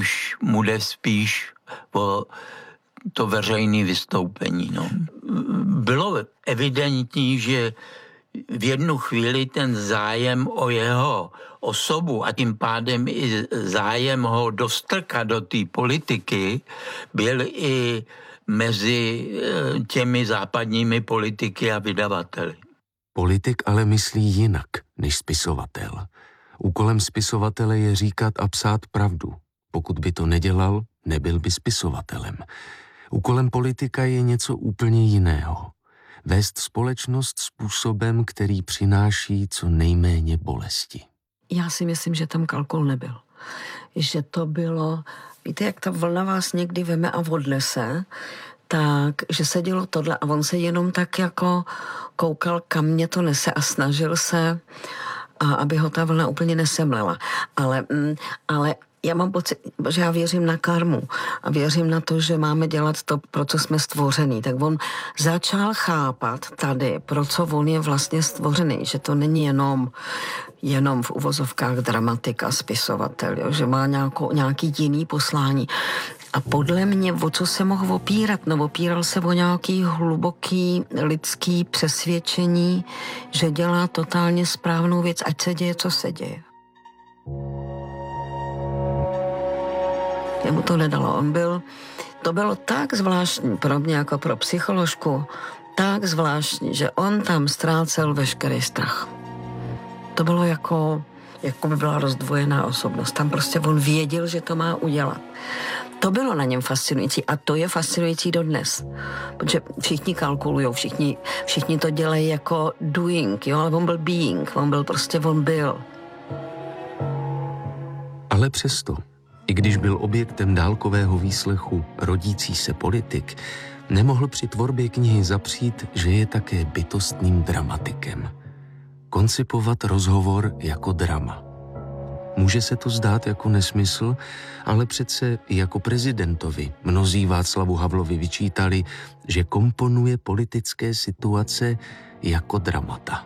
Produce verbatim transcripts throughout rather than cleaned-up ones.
už mu jde spíš o to veřejné vystoupení. No. Bylo evidentní, že v jednu chvíli ten zájem o jeho osobu a tím pádem i zájem ho dostrkat do té politiky byl i mezi těmi západními politiky a vydavateli. Politik ale myslí jinak než spisovatel. Úkolem spisovatele je říkat a psát pravdu. Pokud by to nedělal, nebyl by spisovatelem. Úkolem politika je něco úplně jiného. Vést společnost způsobem, který přináší co nejméně bolesti. Já si myslím, že tam kalkul nebyl. Že to bylo, víte, jak ta vlna vás někdy veme a odnese, tak, že se dělo tohle a on se jenom tak jako koukal, kam mě to nese a snažil se, a aby ho ta vlna úplně nesemlela. Ale, ale já mám pocit, že já věřím na karmu a věřím na to, že máme dělat to, pro co jsme stvořený. Tak on začal chápat tady, pro co on je vlastně stvořený, že to není jenom, jenom v uvozovkách dramatika, spisovatel, jo, že má nějakou, nějaký jiný poslání. A podle mě, o co se mohl opírat? No, opíral se o nějaký hluboký lidský přesvědčení, že dělá totálně správnou věc, ať se děje, co se děje. Jemu to nedalo. On byl, to bylo tak zvláštní pro mě jako pro psycholožku, tak zvláštní, že on tam ztrácel veškerý strach. To bylo jako, jako by byla rozdvojená osobnost. Tam prostě on věděl, že to má udělat. To bylo na něm fascinující a to je fascinující dodnes. Protože všichni kalkulujou, všichni, všichni to dělají jako doing, jo, ale on byl being, on byl prostě, on byl. Ale přesto, i když byl objektem dálkového výslechu rodící se politik, nemohl při tvorbě knihy zapřít, že je také bytostným dramatikem. Koncipovat rozhovor jako drama. Může se to zdát jako nesmysl, ale přece i jako prezidentovi mnozí Václavu Havlovi vyčítali, že komponuje politické situace jako dramata.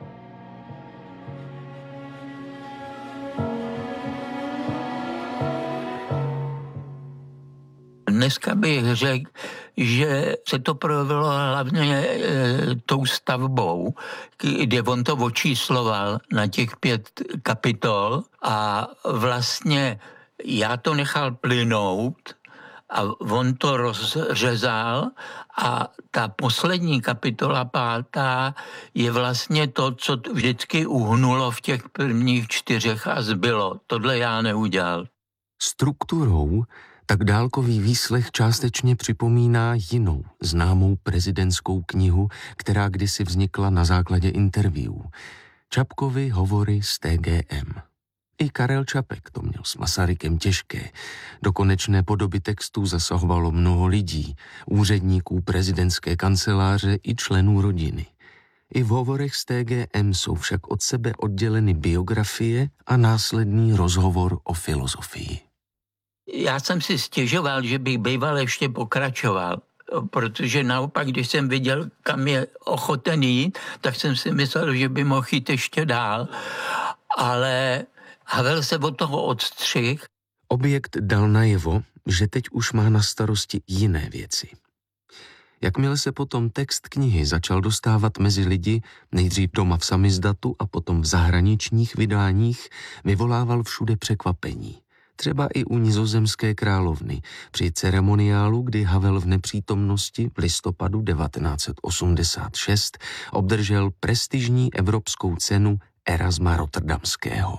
Dneska bych řekl, že se to projevilo hlavně e, tou stavbou, kde on to očísloval na těch pět kapitol a vlastně já to nechal plynout a on to rozřezal a ta poslední kapitola pátá je vlastně to, co vždycky uhnulo v těch prvních čtyřech a zbylo. Tohle já neudělal. Strukturou tak dálkový výslech částečně připomíná jinou známou prezidentskou knihu, která kdysi vznikla na základě interview. Čapkovy hovory z T G M. I Karel Čapek to měl s Masarykem těžké. Do konečné podoby textů zasahovalo mnoho lidí, úředníků prezidentské kanceláře i členů rodiny. I v hovorech z T G M jsou však od sebe odděleny biografie a následný rozhovor o filozofii. Já jsem si stěžoval, že bych býval ještě pokračoval, protože naopak, když jsem viděl, kam je ochoten jít, tak jsem si myslel, že by mohl jít ještě dál. Ale Havel se od toho odstřih. Objekt dal najevo, že teď už má na starosti jiné věci. Jakmile se potom text knihy začal dostávat mezi lidi, nejdřív doma v samizdatu a potom v zahraničních vydáních, vyvolával všude překvapení. Třeba i u nizozemské královny při ceremoniálu, kdy Havel v nepřítomnosti v listopadu devatenáct set osmdesát šest obdržel prestižní evropskou cenu Erasma Rotterdamského.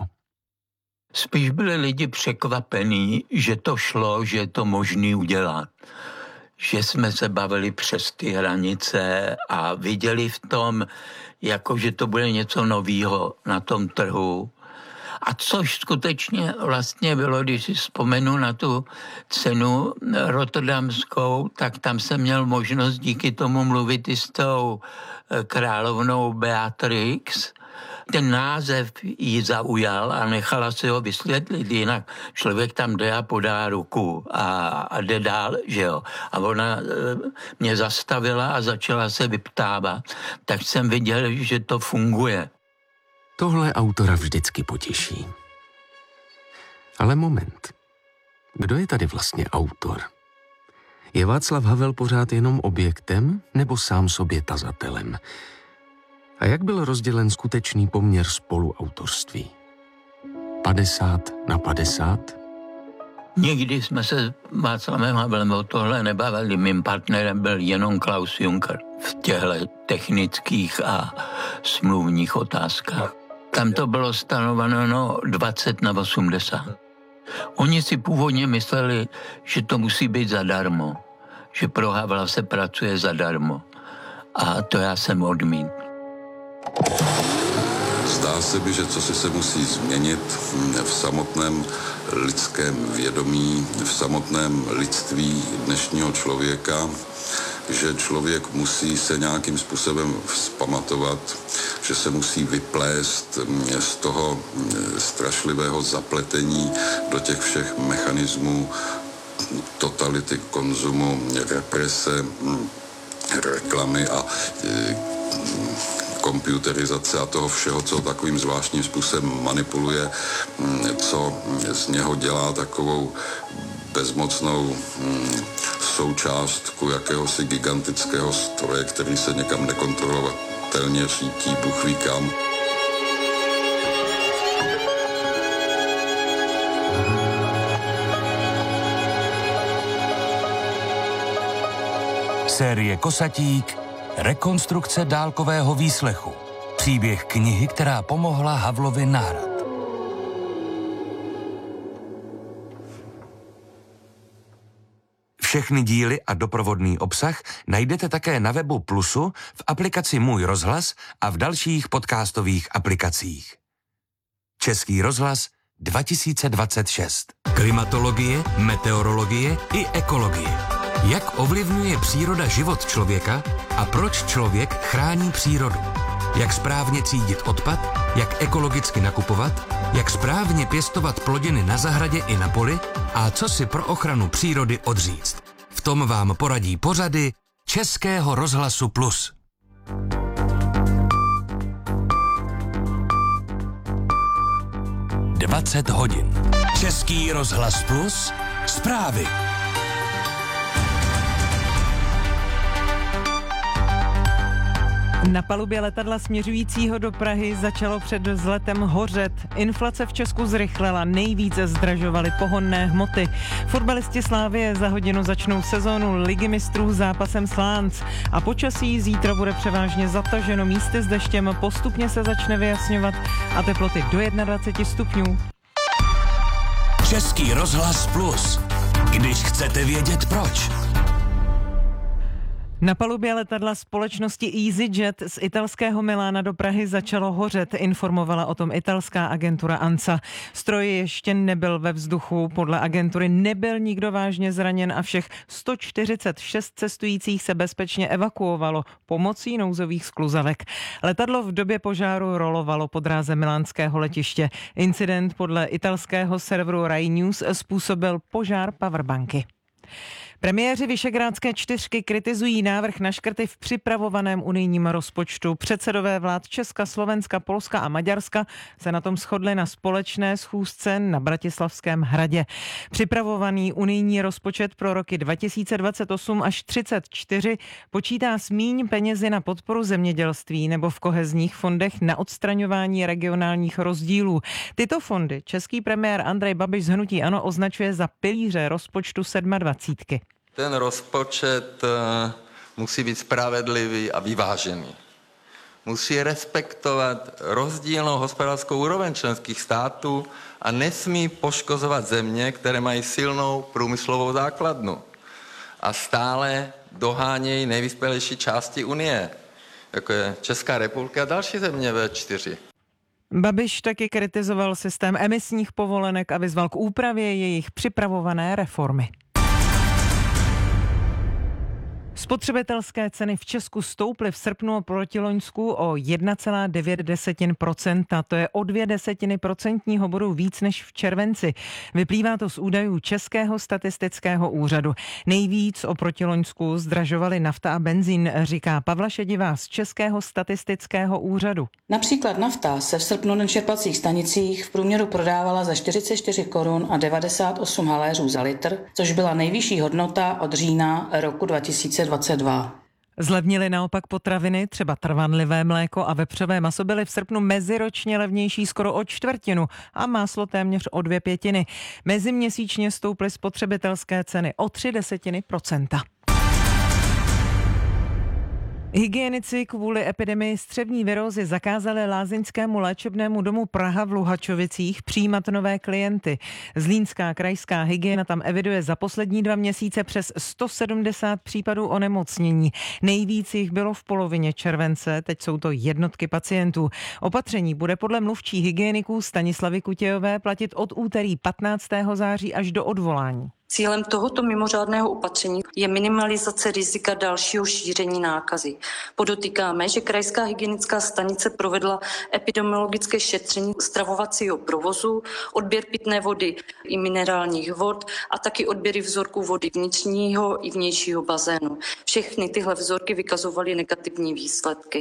Spíš byli lidi překvapení, že to šlo, že je to možný udělat. Že jsme se bavili přes ty hranice a viděli v tom, jako že to bude něco novýho na tom trhu. A což skutečně vlastně bylo, když si vzpomenu na tu cenu rotterdamskou, tak tam jsem měl možnost díky tomu mluvit i s tou královnou Beatrix. Ten název ji zaujal a nechala si ho vysvětlit, jinak člověk tam jde a podá ruku a, a jde dál, že jo. A ona mě zastavila a začala se vyptávat, tak jsem viděl, že to funguje. Tohle autora vždycky potěší. Ale moment. Kdo je tady vlastně autor? Je Václav Havel pořád jenom objektem nebo sám sobě tazatelem? A jak byl rozdělen skutečný poměr spoluautorství? padesát na padesát? Nikdy jsme se Václavem Havelem o tohle nebavili. Mým partnerem byl jenom Klaus Juncker v těchto technických a smluvních otázkách. Tam to bylo stanoveno dvacet na osmdesát. Oni si původně mysleli, že to musí být zadarmo, že pro Havla se pracuje zadarmo. A to já jsem odmítl. Zdá se mi, že cosi se musí změnit v samotném lidském vědomí, v samotném lidství dnešního člověka, že člověk musí se nějakým způsobem vzpamatovat, že se musí vyplést z toho strašlivého zapletení do těch všech mechanismů totality, konzumu, represe, reklamy a komputerizace a toho všeho, co takovým zvláštním způsobem manipuluje, co z něho dělá takovou bezmocnou součástku jakéhosi gigantického stroje, který se někam nekontrolovatelně řítí, Bůh ví kam. Série Kosatík, rekonstrukce dálkového výslechu. Příběh knihy, která pomohla Havlovi na hrad. Všechny díly a doprovodný obsah najdete také na webu Plusu, v aplikaci Můj rozhlas a v dalších podcastových aplikacích. Český rozhlas dva tisíce dvacet šest. Klimatologie, meteorologie i ekologie. Jak ovlivňuje příroda život člověka a proč člověk chrání přírodu? Jak správně třídit odpad, jak ekologicky nakupovat, jak správně pěstovat plodiny na zahradě i na poli a co si pro ochranu přírody odříct. V tom vám poradí pořady Českého rozhlasu Plus. dvacet hodin. Český rozhlas Plus. Zprávy. Na palubě letadla směřujícího do Prahy začalo před vzletem hořet. Inflace v Česku zrychlila, nejvíce zdražovaly pohonné hmoty. Fotbalisti Slavie za hodinu začnou sezónu Ligy mistrů zápasem s Lánc. A počasí zítra bude převážně zataženo, místy s deštěm, postupně se začne vyjasňovat a teploty do dvacet jedna stupňů. Český rozhlas Plus. Když chcete vědět proč. Na palubě letadla společnosti EasyJet z italského Milána do Prahy začalo hořet, informovala o tom italská agentura ANSA. Stroj ještě nebyl ve vzduchu, podle agentury nebyl nikdo vážně zraněn a všech sto čtyřicet šest cestujících se bezpečně evakuovalo pomocí nouzových skluzavek. Letadlo v době požáru rolovalo po dráze milánského letiště. Incident podle italského serveru Rai News způsobil požár powerbanky. Premiéři Visegrádské čtyřky kritizují návrh na škrty v připravovaném unijním rozpočtu. Předsedové vlád Česka, Slovenska, Polska a Maďarska se na tom shodli na společné schůzce na Bratislavském hradě. Připravovaný unijní rozpočet pro roky dva tisíce dvacet osm až třicet čtyři počítá s míň penězi na podporu zemědělství nebo v kohezních fondech na odstraňování regionálních rozdílů. Tyto fondy český premiér Andrej Babiš z hnutí ANO označuje za pilíře rozpočtu sedmadvacítky. Ten rozpočet musí být spravedlivý a vyvážený. Musí respektovat rozdílnou hospodářskou úroveň členských států a nesmí poškozovat země, které mají silnou průmyslovou základnu a stále dohánějí nejvyspělejší části Unie, jako je Česká republika a další země vé čtyři. Babiš taky kritizoval systém emisních povolenek a vyzval k úpravě jejich připravované reformy. Spotřebitelské ceny v Česku stouply v srpnu proti loňsku o jedna celá devět procenta. To je o dvě desetiny procentního bodu víc než v červenci. Vyplývá to z údajů Českého statistického úřadu. Nejvíc oproti loňsku zdražovaly nafta a benzín, říká Pavla Šedivá z Českého statistického úřadu. Například nafta se v srpnu na čerpacích stanicích v průměru prodávala za čtyřicet čtyři korun a devadesát osm haléřů za litr, což byla nejvyšší hodnota od října roku dva tisíce dvacet dva. Zlevnily naopak potraviny, třeba trvanlivé mléko a vepřové maso byly v srpnu meziročně levnější skoro o čtvrtinu a máslo téměř o dvě pětiny. Meziměsíčně stouply spotřebitelské ceny o tři desetiny procenta. Hygienici kvůli epidemii střevní virózy zakázali lázeňskému léčebnému domu Praha v Luhačovicích přijímat nové klienty. Zlínská krajská hygiena tam eviduje za poslední dva měsíce přes sto sedmdesát případů onemocnění. Nejvíc jich bylo v polovině července, teď jsou to jednotky pacientů. Opatření bude podle mluvčí hygieniků Stanislavy Kutějové platit od úterý patnáctého září až do odvolání. Cílem tohoto mimořádného opatření je minimalizace rizika dalšího šíření nákazy. Podotýkáme, že krajská hygienická stanice provedla epidemiologické šetření stravovacího provozu, odběr pitné vody i minerálních vod a taky odběry vzorků vody vnitřního i vnějšího bazénu. Všechny tyhle vzorky vykazovaly negativní výsledky.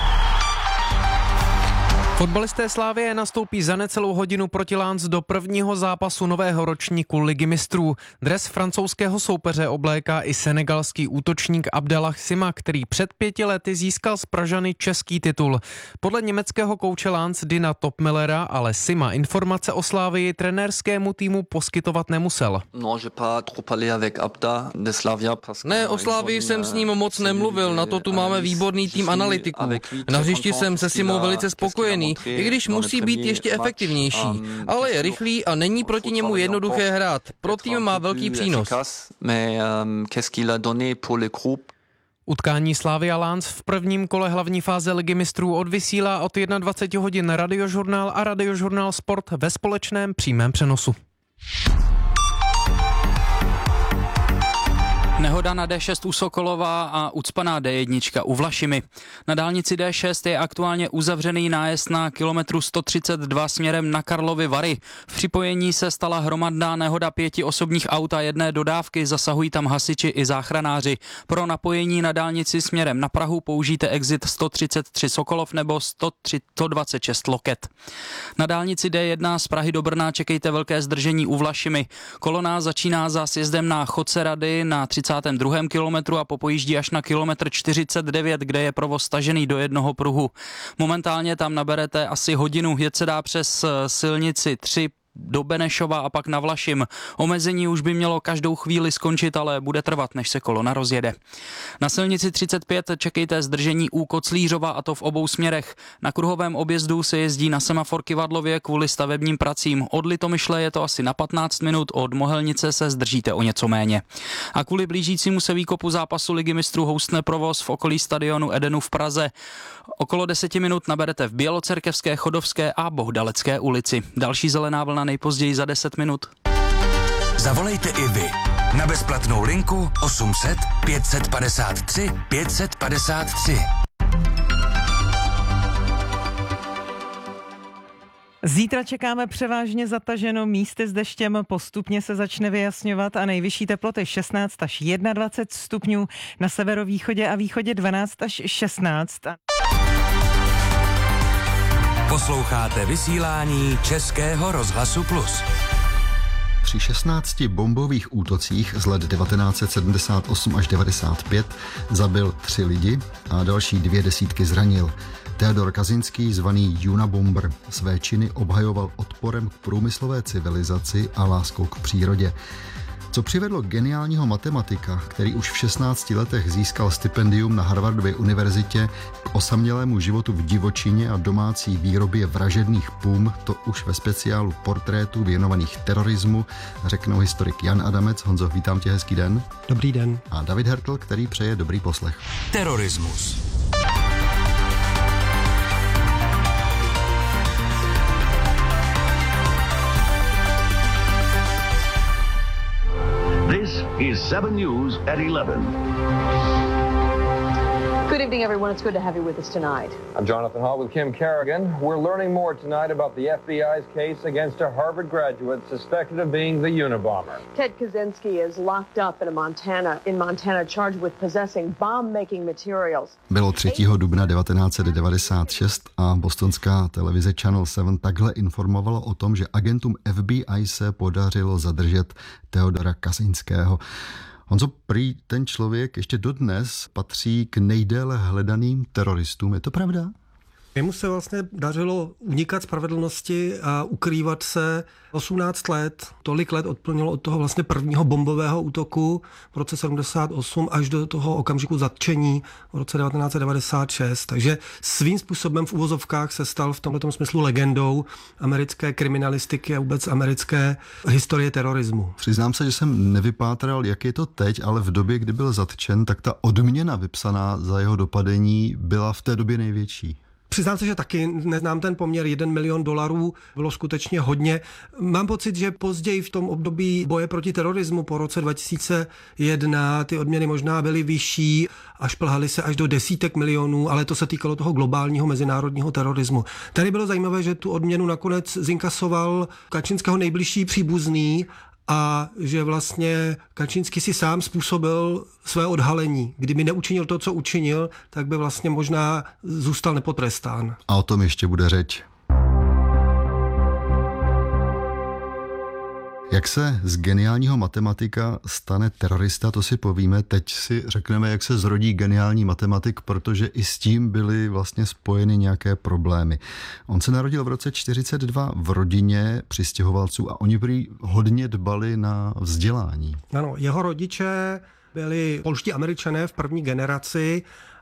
Fotbalisté Slavie nastoupí za necelou hodinu proti Lens do prvního zápasu nového ročníku Ligy mistrů. Dres francouzského soupeře obléká i senegalský útočník Abdellah Sima, který před pěti lety získal z Pražany český titul. Podle německého kouče Lens Dina Topmillera ale Sima informace o Slavii trenérskému týmu poskytovat nemusel. Ne, o Slavii jsem s ním moc nemluvil, na to tu máme výborný tým analytiků. Na hřišti jsem se Simou velice spokojený, i když musí být ještě efektivnější, ale je rychlý a není proti němu jednoduché hrát. Pro tým má velký přínos. Utkání Slavia Lens v prvním kole hlavní fáze Ligy mistrů odvysílá od dvacet jedna hodin Radiožurnál a Radiožurnál Sport ve společném přímém přenosu. Nehoda na D šest u Sokolova a ucpaná D jedna u Vlašimi. Na dálnici D šest je aktuálně uzavřený nájezd na kilometru sto třicet dva směrem na Karlovy Vary. V připojení se stala hromadná nehoda pěti osobních aut a jedné dodávky, zasahují tam hasiči i záchranáři. Pro napojení na dálnici směrem na Prahu použijte exit sto třicet tři Sokolov nebo sto dvacet šest Loket. Na dálnici D jedna z Prahy do Brna čekejte velké zdržení u Vlašimi. Kolona začíná za sjezdem na Chodce Rady na třicátém druhém kilometru a popojíždí až na kilometr čtyřicet devět, kde je provoz stažený do jednoho pruhu. Momentálně tam naberete asi hodinu, jet se dá přes silnici tři do Benešova a pak na Vlašim. Omezení už by mělo každou chvíli skončit, ale bude trvat, než se kolona rozjede. Na silnici třicet pět čekejte zdržení u Koclířova, a to v obou směrech. Na kruhovém objezdu se jezdí na semafor Kivadlově kvůli stavebním pracím. Od Litomyšle je to asi na patnáct minut, od Mohelnice se zdržíte o něco méně. A kvůli blížícímu se výkopu zápasu Ligy mistrů houstne provoz v okolí stadionu Edenu v Praze. Okolo deseti minut naberete v Bělocerkevské, Chodovské a Bohdalecké ulici. Další zelená vlna nejpozději za deset minut. Zavolejte i vy na bezplatnou linku osm set pět padesát tři pět padesát tři. Zítra čekáme převážně zataženo, místy s deštěm, postupně se začne vyjasňovat a nejvyšší teploty šestnáct až dvacet jedna stupňů, na severovýchodě a východě dvanáct až šestnáct. Posloucháte vysílání Českého rozhlasu Plus. Při šestnácti bombových útocích z let devatenáct set sedmdesát osm až devadesát pět zabil tři lidi a další dvě desítky zranil. Teodor Kazinský, zvaný Unabomber, své činy obhajoval odporem k průmyslové civilizaci a láskou k přírodě. Co přivedlo geniálního matematika, který už v šestnácti letech získal stipendium na Harvardově univerzitě, k osamělému životu v divočině a domácí výrobě vražedných pum, to už ve speciálu portrétů věnovaných terorismu, řeknou historik Jan Adamec. Honzo, vítám tě, hezký den. Dobrý den. A David Hertl, který přeje dobrý poslech. Terorismus. This is seven News at eleven. Good evening, everyone. It's good to have you with us tonight. I'm Jonathan Hall with Kim Kerrigan. We're learning more tonight about the F B I's case against a Harvard graduate suspected of being the Unabomber. Ted Kaczynski is locked up in Montana, in Montana, charged with possessing bomb-making materials. Bylo třetího dubna devatenáct set devadesát šest a bostonská televize Channel sedm takhle informovala o tom, že agentům F B I se podařilo zadržet Teodora Kaczynského. Honzo, prý ten člověk ještě dodnes patří k nejdéle hledaným teroristům. Je to pravda? Jemu se vlastně dařilo unikat spravedlnosti a ukrývat se osmnáct let. Tolik let odplnilo od toho vlastně prvního bombového útoku v roce sedmdesát osm až do toho okamžiku zatčení v roce devatenáct set devadesát šest. Takže svým způsobem v uvozovkách se stal v tomto smyslu legendou americké kriminalistiky a vůbec americké historie terorismu. Přiznám se, že jsem nevypátral, jak je to teď, ale v době, kdy byl zatčen, tak ta odměna vypsaná za jeho dopadení byla v té době největší. Přiznám se, že taky neznám ten poměr, jeden milion dolarů bylo skutečně hodně. Mám pocit, že později v tom období boje proti terorismu po roce dva tisíce jedna ty odměny možná byly vyšší a šplhaly se až do desítek milionů, ale to se týkalo toho globálního mezinárodního terorismu. Tady bylo zajímavé, že tu odměnu nakonec zinkasoval Kaczynského nejbližší příbuzný a že vlastně Kaczynski si sám způsobil své odhalení. Kdyby neučinil to, co učinil, tak by vlastně možná zůstal nepotrestán. A o tom ještě bude řeč. Jak se z geniálního matematika stane terorista, to si povíme. Teď si řekneme, jak se zrodí geniální matematik, protože i s tím byly vlastně spojeny nějaké problémy. On se narodil v roce čtyřicet dva v rodině přistěhovalců a oni prý hodně dbali na vzdělání. Ano, jeho rodiče byli polští Američané v první generaci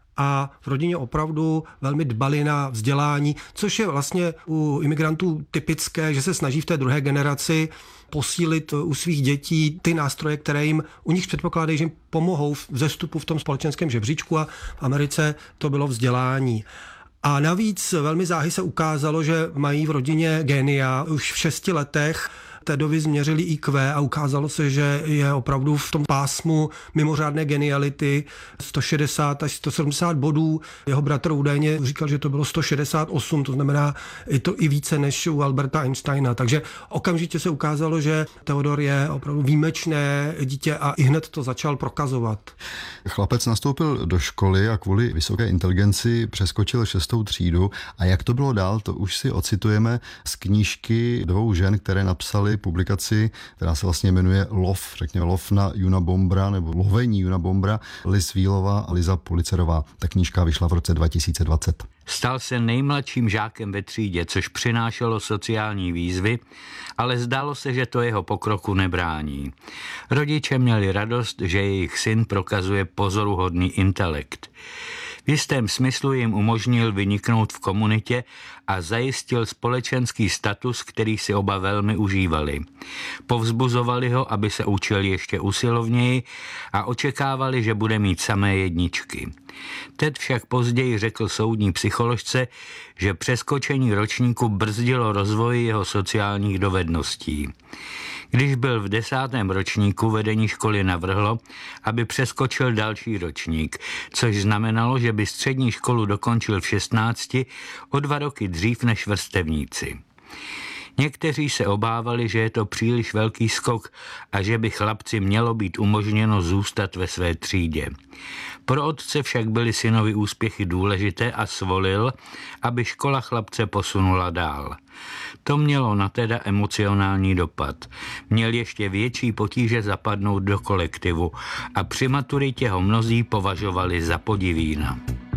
a v rodině opravdu velmi dbali na vzdělání, což je vlastně u imigrantů typické, že se snaží v té druhé generaci posílit u svých dětí ty nástroje, které jim u nich předpokládají, že jim pomohou v vzestupu v tom společenském žebříčku, a v Americe to bylo vzdělání. A navíc velmi záhy se ukázalo, že mají v rodině génia. Už v šesti letech Tedovi změřili í kvé a ukázalo se, že je opravdu v tom pásmu mimořádné geniality sto šedesát až sto sedmdesát bodů. Jeho bratr údajně říkal, že to bylo sto šedesát osm, to znamená je to i více než u Alberta Einsteina. Takže okamžitě se ukázalo, že Teodor je opravdu výjimečné dítě a i hned to začal prokazovat. Chlapec nastoupil do školy a kvůli vysoké inteligenci přeskočil šestou třídu. A jak to bylo dál, to už si ocitujeme z knížky dvou žen, které napsaly publikaci, která se vlastně jmenuje Lov, řekněme Lov na Unabombera nebo Lovení Unabombera, Liz Wheelová a Liza Pulitzerová. Ta knížka vyšla v roce dva tisíce dvacet. Stal se nejmladším žákem ve třídě, což přinášelo sociální výzvy, ale zdálo se, že to jeho pokroku nebrání. Rodiče měli radost, že jejich syn prokazuje pozoruhodný intelekt. V jistém smyslu jim umožnil vyniknout v komunitě a zajistil společenský status, který si oba velmi užívali. Povzbuzovali ho, aby se učil ještě usilovněji a očekávali, že bude mít samé jedničky. Ted však později řekl soudní psycholožce, že přeskočení ročníku brzdilo rozvoj jeho sociálních dovedností. Když byl v desátém ročníku, vedení školy navrhlo, aby přeskočil další ročník, což znamenalo, že by střední školu dokončil v šestnácti, o dva roky dřív než vrstevníci. Někteří se obávali, že je to příliš velký skok a že by chlapci mělo být umožněno zůstat ve své třídě. Pro otce však byly synovi úspěchy důležité a svolil, aby škola chlapce posunula dál. To mělo na Teda emocionální dopad. Měl ještě větší potíže zapadnout do kolektivu a při maturitě ho mnozí považovali za podivína.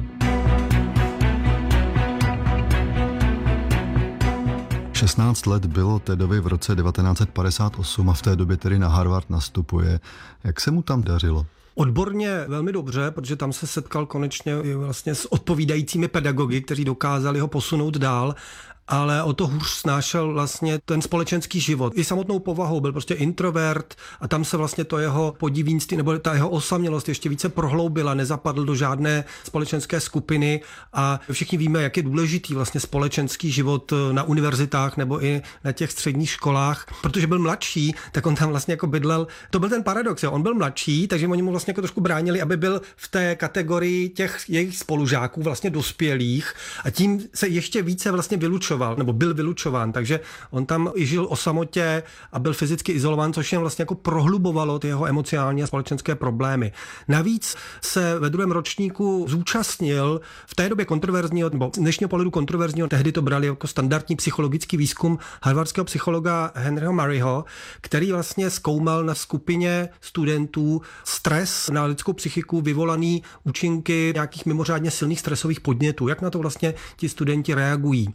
šestnáct let bylo Tedovi v roce devatenáct set padesát osm a v té době tedy na Harvard nastupuje. Jak se mu tam dařilo? Odborně velmi dobře, protože tam se setkal konečně vlastně s odpovídajícími pedagogy, kteří dokázali ho posunout dál. ale o to hůř snášel vlastně ten společenský život. I samotnou povahou byl prostě introvert a tam se vlastně to jeho podivínství nebo ta jeho osamělost ještě více prohloubila, nezapadl do žádné společenské skupiny a všichni víme, jak je důležitý vlastně společenský život na univerzitách nebo i na těch středních školách, protože byl mladší, tak on tam vlastně jako bydlel. To byl ten paradox, jo. On byl mladší, takže oni mu vlastně jako trošku bránili, aby byl v té kategorii těch jejich spolužáků vlastně dospělých a tím se ještě více vlastně vylučoval, nebo byl vylučován, takže on tam i žil o samotě a byl fyzicky izolován, což jen vlastně jako prohlubovalo ty jeho emocionální a společenské problémy. Navíc se ve druhém ročníku zúčastnil v té době kontroverzního, nebo z dnešního pohledu kontroverzního, tehdy to brali jako standardní psychologický výzkum harvardského psychologa Henryho Murrayho, který vlastně zkoumal na skupině studentů stres na lidskou psychiku vyvolaný účinky nějakých mimořádně silných stresových podnětů, jak na to vlastně ti studenti reagují.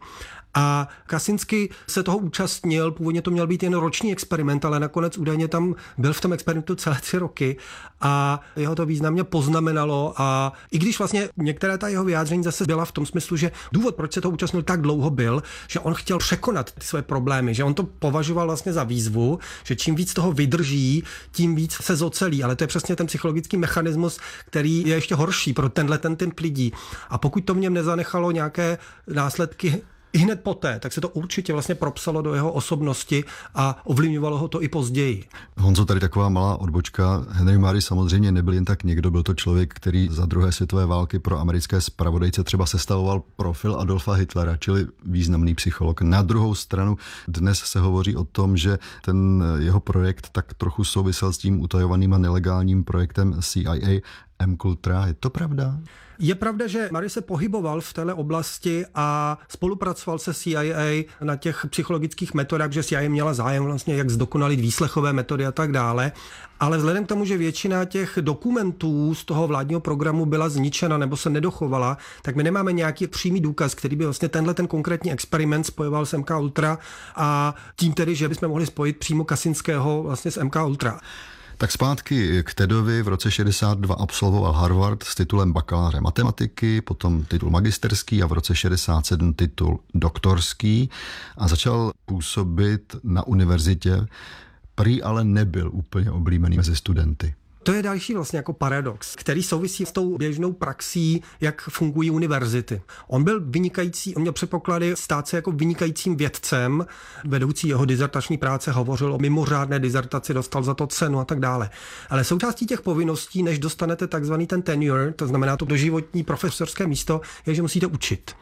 A Kaczynski se toho účastnil, původně to měl být jen roční experiment, ale nakonec údajně tam byl v tom experimentu celé tři roky a jeho to významně poznamenalo a i když vlastně některé ta jeho vyjádření zase byla v tom smyslu, že důvod, proč se toho účastnil tak dlouho byl, že on chtěl překonat ty své problémy, že on to považoval vlastně za výzvu, že čím víc toho vydrží, tím víc se zocelí, ale to je přesně ten psychologický mechanismus, který je ještě horší pro tenhle ten typ lidí. A pokud to v něm nezanechalo nějaké následky i hned poté, tak se to určitě vlastně propsalo do jeho osobnosti a ovlivňovalo ho to i později. Honzo, tady taková malá odbočka. Henry Murray samozřejmě nebyl jen tak někdo, byl to člověk, který za druhé světové války pro americké zpravodajce třeba sestavoval profil Adolfa Hitlera, čili významný psycholog. Na druhou stranu dnes se hovoří o tom, že ten jeho projekt tak trochu souvisel s tím utajovaným a nelegálním projektem C I A M-Kultra. Je to pravda? Je pravda, že Murray se pohyboval v této oblasti a spolupracoval se C I A na těch psychologických metodách, že C I A měla zájem vlastně, jak zdokonalit výslechové metody a tak dále. Ale vzhledem k tomu, že většina těch dokumentů z toho vládního programu byla zničena nebo se nedochovala, tak my nemáme nějaký přímý důkaz, který by vlastně tenhle ten konkrétní experiment spojoval s M K Ultra a tím tedy, že bychom mohli spojit přímo Kaczynského vlastně s M K Ultra. Tak zpátky k Tedovi. V roce šedesát dva absolvoval Harvard s titulem bakaláře matematiky, potom titul magisterský a v roce šedesát sedm titul doktorský a začal působit na univerzitě. Prý ale nebyl úplně oblíbený mezi studenty. To je další vlastně jako paradox, který souvisí s tou běžnou praxí, jak fungují univerzity. On byl vynikající, on měl předpoklady stát se jako vynikajícím vědcem, vedoucí jeho dizertační práce hovořil o mimořádné dizertaci, dostal za to cenu a tak dále. Ale součástí těch povinností, než dostanete takzvaný ten tenure, to znamená to doživotní profesorské místo, je, že musíte učit.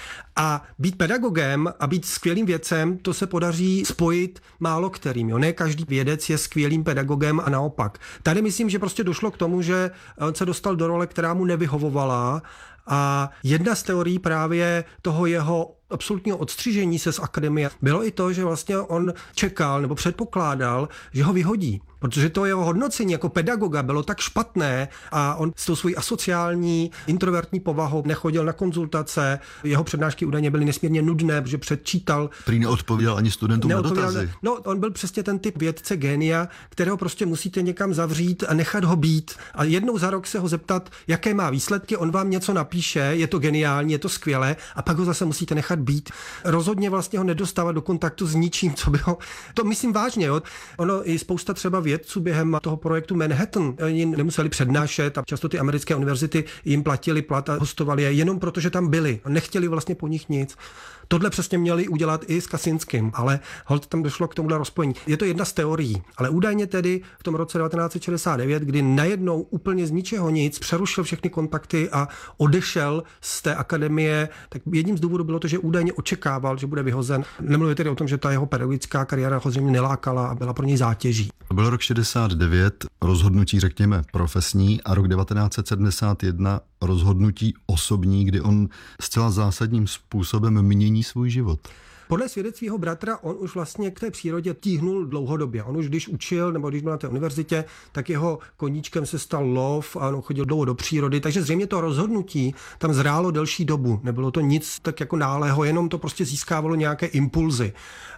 A být pedagogem a být skvělým vědcem, to se podaří spojit málo kterým. Jo. Ne každý vědec je skvělým pedagogem a naopak. Tady myslím, že prostě došlo k tomu, že on se dostal do role, která mu nevyhovovala a jedna z teorií právě toho jeho absolutního odstřižení se z akademie bylo i to, že vlastně on čekal nebo předpokládal, že ho vyhodí. Protože to jeho hodnocení jako pedagoga bylo tak špatné a on s tou svojí asociální, introvertní povahou nechodil na konzultace, jeho přednášky údajně byly nesmírně nudné, protože předčítal. Prý neodpovídal ani studentům na dotazy. No, on byl přesně ten typ vědce génia, kterého prostě musíte někam zavřít a nechat ho být. A jednou za rok se ho zeptat, jaké má výsledky, on vám něco napíše, je to geniální, je to skvělé a pak ho zase musíte nechat být. Rozhodně vlastně ho nedostávat do kontaktu s ničím, co by ho... To myslím vážně, jo. Ono i spousta třeba vědců během toho projektu Manhattan, oni nemuseli přednášet a často ty americké univerzity jim platili plat a hostovali je jenom proto, že tam byli a nechtěli vlastně po nich nic. Tohle přesně měli udělat i s Kaczynským, ale holt tam došlo k tomuhle rozpojení. Je to jedna z teorií, ale údajně tedy v tom roce devatenáct set šedesát devět, kdy najednou úplně z ničeho nic přerušil všechny kontakty a odešel z té akademie, tak jedním z důvodů bylo to, že údajně očekával, že bude vyhozen. Nemluvím tedy o tom, že ta jeho pedagogická kariéra ho zřejmě nelákala a byla pro něj zátěží. Byl rok šedesát devět, rozhodnutí řekněme profesní a rok devatenáct set sedmdesát jedna rozhodnutí osobní, kdy on zcela zásadním způsobem mění svůj život. Podle svědectví jeho bratra on už vlastně k té přírodě tíhnul dlouhodobě. On už když učil nebo když byl na té univerzitě, tak jeho koníčkem se stal lov a on chodil dlouho do přírody, takže zřejmě to rozhodnutí tam zrálo delší dobu. Nebylo to nic tak jako náhlého, jenom to prostě získávalo nějaké impulzy.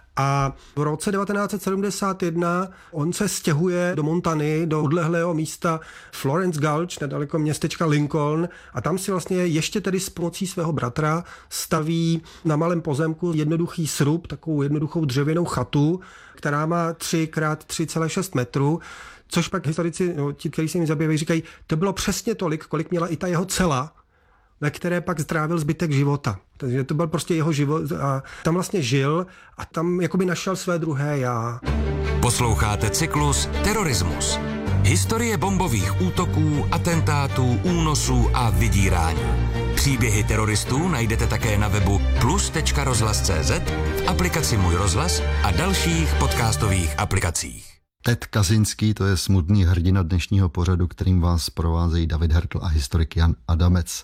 A v roce devatenáct set sedmdesát jedna on se stěhuje do Montany, do odlehlého místa Florence Gulch, nedaleko městečka Lincoln, a tam si vlastně ještě tedy s pomocí svého bratra staví na malém pozemku jednoduchý srub, takovou jednoduchou dřevěnou chatu, která má tři krát tři celá šest metrů, což pak historici, no, ti, kteří se jim zabývají, říkají, to bylo přesně tolik, kolik měla i ta jeho cela, ve které pak strávil zbytek života. Takže to byl prostě jeho život a tam vlastně žil a tam jakoby našel své druhé já. Posloucháte cyklus Terorismus. Historie bombových útoků, atentátů, únosů a vydírání. Příběhy teroristů najdete také na webu plus tečka rozhlas tečka cé zet, v aplikaci Můj rozhlas a dalších podcastových aplikacích. Ted Kazinský, to je smutný hrdina dnešního pořadu, kterým vás provázejí David Hertl a historik Jan Adamec.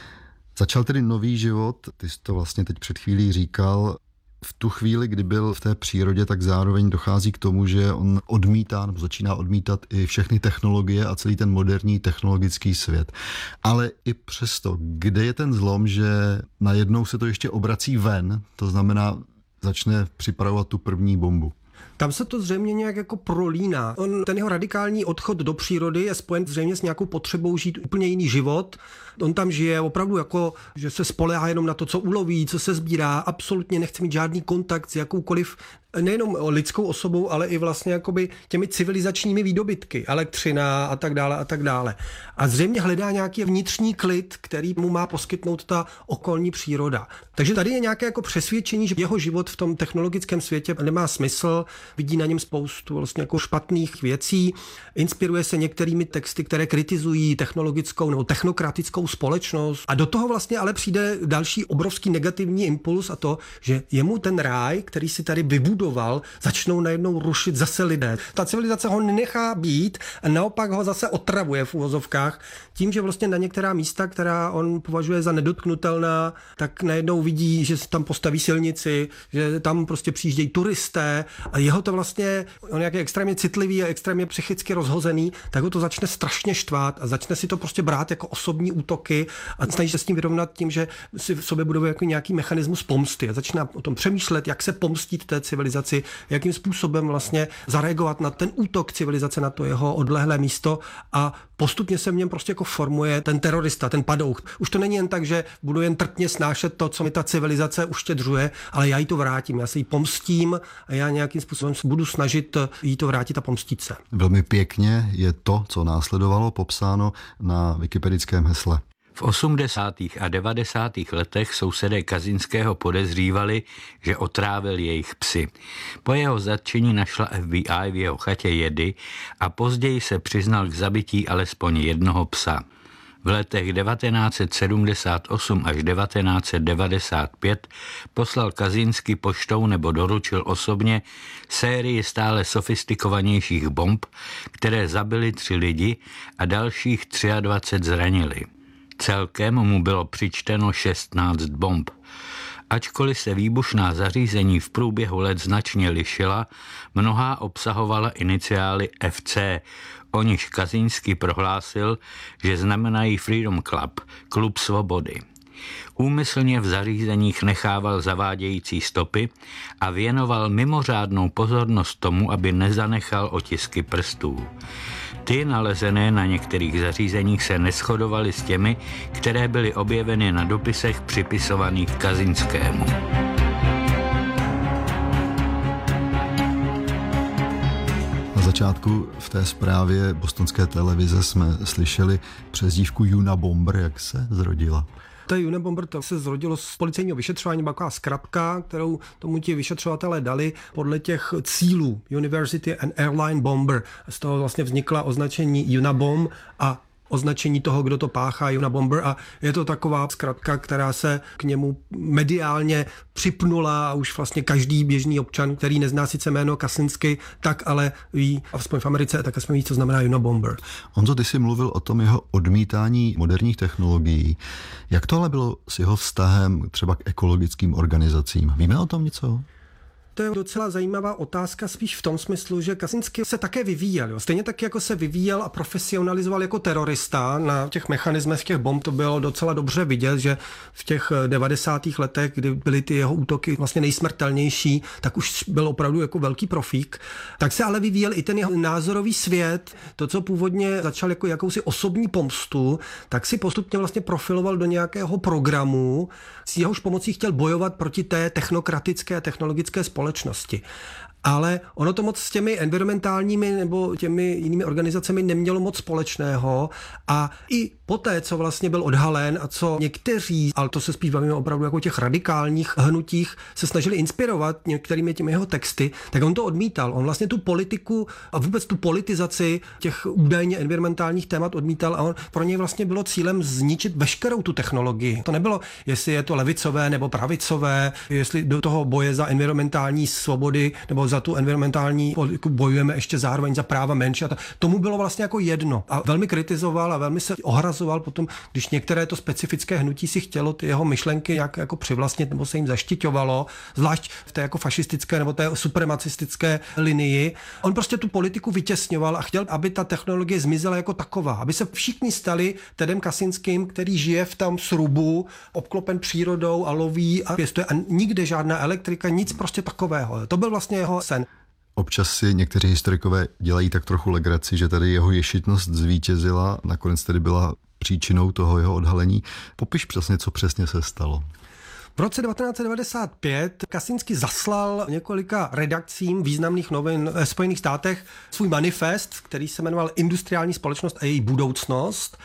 Začal tedy nový život, ty jsi to vlastně teď před chvílí říkal. V tu chvíli, kdy byl v té přírodě, tak zároveň dochází k tomu, že on odmítá, nebo začíná odmítat i všechny technologie a celý ten moderní technologický svět. Ale i přesto, kde je ten zlom, že najednou se to ještě obrací ven, to znamená, začne připravovat tu první bombu? Tam se to zřejmě nějak jako prolíná. On, ten jeho radikální odchod do přírody je spojen zřejmě s nějakou potřebou žít úplně jiný život. On tam žije opravdu jako, že se spoléhá jenom na to, co uloví, co se sbírá, absolutně nechce mít žádný kontakt s jakoukoliv nejenom lidskou osobou, ale i vlastně jakoby těmi civilizačními výdobytky, elektřina a tak dále a tak dále. A zřejmě hledá nějaký vnitřní klid, který mu má poskytnout ta okolní příroda. Takže tady je nějaké jako přesvědčení, že jeho život v tom technologickém světě nemá smysl, vidí na něm spoustu vlastně jako špatných věcí, inspiruje se některými texty, které kritizují technologickou nebo technokratickou společnost. A do toho vlastně ale přijde další obrovský negativní impuls a to, že jemu ten ráj, který si tady vybudoval, začnou najednou rušit zase lidé. Ta civilizace ho nenechá být a naopak ho zase otravuje v uvozovkách tím, že vlastně na některá místa, která on považuje za nedotknutelná, tak najednou vidí, že se tam postaví silnici, že tam prostě přijíždějí turisté a jeho to vlastně, on jak je extrémně citlivý a extrémně psychicky rozhozený, tak ho to začne strašně štvát a začne si to prostě brát jako osobní útoky a snaží se s tím vyrovnat tím, že si v sobě buduje jako nějaký mechanismus pomsty a začíná o tom přemýšlet, jak se pomstit té civilizaci, jakým způsobem vlastně zareagovat na ten útok civilizace na to jeho odlehlé místo a postupně se v něm prostě jako formuje ten terorista, ten padouch. Už to není jen tak, že budu jen trpně snášet to, co mi ta civilizace uštědřuje, ale já jí to vrátím, já se jí pomstím a já nějakým způsobem budu snažit jí to vrátit a pomstit se. Velmi pěkně je to, co následovalo, popsáno na wikipedickém hesle. V osmdesátých a devadesátých letech sousedé Kazinského podezřívali, že otrávil jejich psy. Po jeho zatčení našla F B I v jeho chatě jedy a později se přiznal k zabití alespoň jednoho psa. V letech devatenáct set sedmdesát osm až devatenáct set devadesát pět poslal Kazinský poštou nebo doručil osobně sérii stále sofistikovanějších bomb, které zabily tři lidi a dalších dvacet tři zranili. Celkem mu bylo přičteno šestnáct bomb. Ačkoliv se výbušná zařízení v průběhu let značně lišila, mnohá obsahovala iniciály F C, o nichž Kazinský prohlásil, že znamenají Freedom Club, klub svobody. Úmyslně v zařízeních nechával zavádějící stopy a věnoval mimořádnou pozornost tomu, aby nezanechal otisky prstů. Ty nalezené na některých zařízeních se neshodovaly s těmi, které byly objeveny na dopisech připisovaných Kazinskému. Na začátku v té zprávě bostonské televize jsme slyšeli přezdívku Unabomber, jak se zrodila. To je Unabomber, to se zrodilo z policejního vyšetřování, byla taková zkratka, kterou tomu ti vyšetřovatelé dali podle těch cílů University and Airline Bomber. Z toho vlastně vznikla označení Unabomb a označení toho, kdo to páchá, Unabomber, a je to taková zkratka, která se k němu mediálně připnula a už vlastně každý běžný občan, který nezná sice jméno Kazinský, tak ale ví, a aspoň v Americe, tak aspoň ví, co znamená Unabomber. Honzo, ty jsi mluvil o tom jeho odmítání moderních technologií. Jak to ale bylo s jeho vztahem třeba k ekologickým organizacím? Víme o tom něco? To je docela zajímavá otázka spíš v tom smyslu, že Kaczynski se také vyvíjel. Jo. Stejně tak, jako se vyvíjel a profesionalizoval jako terorista na těch mechanismech těch bomb, to bylo docela dobře vidět, že v těch devadesátých letech, kdy byly ty jeho útoky vlastně nejsmrtelnější, tak už byl opravdu jako velký profík. Tak se ale vyvíjel i ten jeho názorový svět, to, co původně začal jako jakousi osobní pomstu, tak si postupně vlastně profiloval do nějakého programu, s jehož pomocí chtěl bojovat proti té technokratické a technologické společnosti. Ale ono to moc s těmi environmentálními nebo těmi jinými organizacemi nemělo moc společného a i poté, co vlastně byl odhalen a co někteří, ale to se spíš bavíme opravdu jako těch radikálních hnutích, se snažili inspirovat některými těmi jeho texty, tak on to odmítal. On vlastně tu politiku a vůbec tu politizaci těch údajně environmentálních témat odmítal a on, pro něj vlastně bylo cílem zničit veškerou tu technologii. To nebylo, jestli je to levicové nebo pravicové, jestli do toho boje za environmentální svobody nebo za tu environmentální politiku bojujeme ještě zároveň za práva menšin. Tomu bylo vlastně jako jedno. A velmi kritizoval a velmi se ohrazoval potom, když některé to specifické hnutí si chtělo ty jeho myšlenky jak jako přivlastnit nebo se jim zaštiťovalo, zvlášť v té jako fašistické nebo té supremacistické linii. On prostě tu politiku vytěsňoval a chtěl, aby ta technologie zmizela jako taková, aby se všichni stali Tedem Kaczynským, který žije v tom srubu, obklopen přírodou a loví a pěstuje a nikde žádná elektrika, nic prostě takového. To byl vlastně jeho sen. Občas si někteří historikové dělají tak trochu legraci, že tady jeho ješitnost zvítězila, nakonec tedy byla příčinou toho jeho odhalení. Popiš přesně, co přesně se stalo. V roce devatenáct set devadesát pět Kaczynski zaslal několika redakcím významných novin ve Spojených státech svůj manifest, který se jmenoval Industriální společnost a její budoucnost,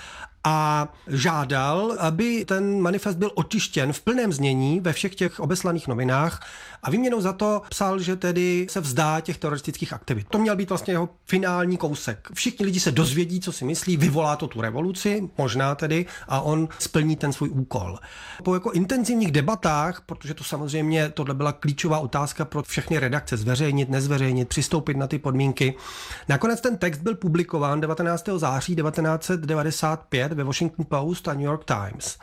a žádal, aby ten manifest byl otištěn v plném znění ve všech těch obeslaných novinách a výměnou za to psal, že tedy se vzdá těch teroristických aktivit. To měl být vlastně jeho finální kousek. Všichni lidi se dozvědí, co si myslí, vyvolá to tu revoluci, možná tedy, a on splní ten svůj úkol. Po jako intenzivních debatách, protože to samozřejmě tohle byla klíčová otázka pro všechny redakce, zveřejnit, nezveřejnit, přistoupit na ty podmínky. Nakonec ten text byl publikován devatenáctého září devatenáct set devadesát pět ve Washington Post a New York Times.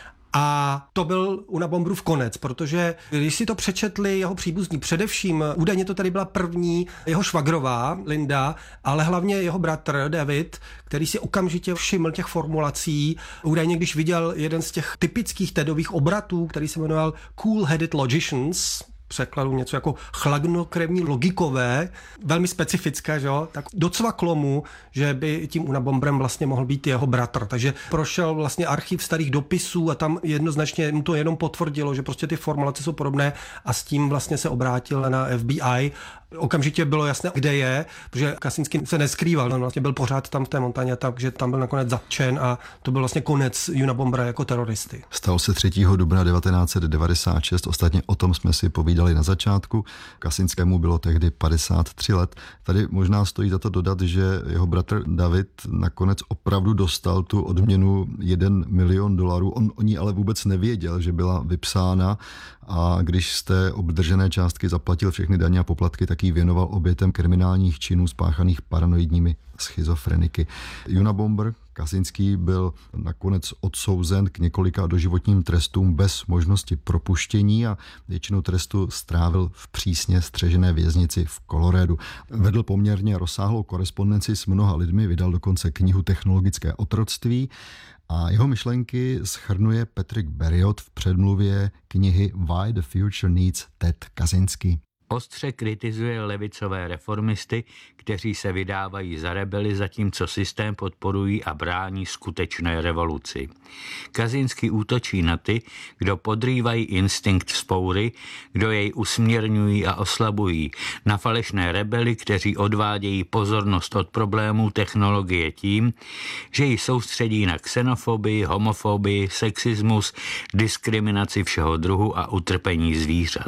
A to byl Unabomberův konec, protože když si to přečetli jeho příbuzní, především údajně to tady byla první jeho švagrová Linda, ale hlavně jeho bratr David, který si okamžitě všiml těch formulací. Údajně, když viděl jeden z těch typických Tedových obratů, který se jmenoval Cool-Headed Logicians, překladu něco jako chladnokrevní logikové, velmi specifické, že jo, tak docvaklo mu, že by tím Unabomberem vlastně mohl být jeho bratr. Takže prošel vlastně archiv starých dopisů a tam jednoznačně mu to jenom potvrdilo, že prostě ty formulace jsou podobné a s tím vlastně se obrátil na F B I. Okamžitě bylo jasné, kde je, protože Kaczynski se neskrýval, on vlastně byl pořád tam v té montaně, takže tam byl nakonec zatčen a to byl vlastně konec Unabombera jako teroristy. Stalo se třetího dubna devatenáct set devadesát šest, ostatně o tom jsme si povídali na začátku. Kaczynskému bylo tehdy padesát tři let. Tady možná stojí za to dodat, že jeho bratr David nakonec opravdu dostal tu odměnu jeden milion dolarů. On o ní ale vůbec nevěděl, že byla vypsána a když jste obdržené částky zaplatil všechny daně a poplatky, tak ji věnoval obětem kriminálních činů spáchaných paranoidními schizofreniky. Unabomber Kaczynský byl nakonec odsouzen k několika doživotním trestům bez možnosti propuštění a většinu trestu strávil v přísně střežené věznici v Coloradu. Vedl poměrně rozsáhlou korespondenci s mnoha lidmi, vydal dokonce knihu Technologické otroctví a jeho myšlenky shrnuje Patrick Berriot v předmluvě knihy Why the Future Needs Ted Kaczynski. Ostře kritizuje levicové reformisty, kteří se vydávají za rebely, zatímco systém podporují a brání skutečné revoluci. Kaczynski útočí na ty, kdo podrývají instinkt vzpoury, kdo jej usměrňují a oslabují, na falešné rebely, kteří odvádějí pozornost od problémů technologie tím, že ji soustředí na xenofobii, homofobii, sexismus, diskriminaci všeho druhu a utrpení zvířat.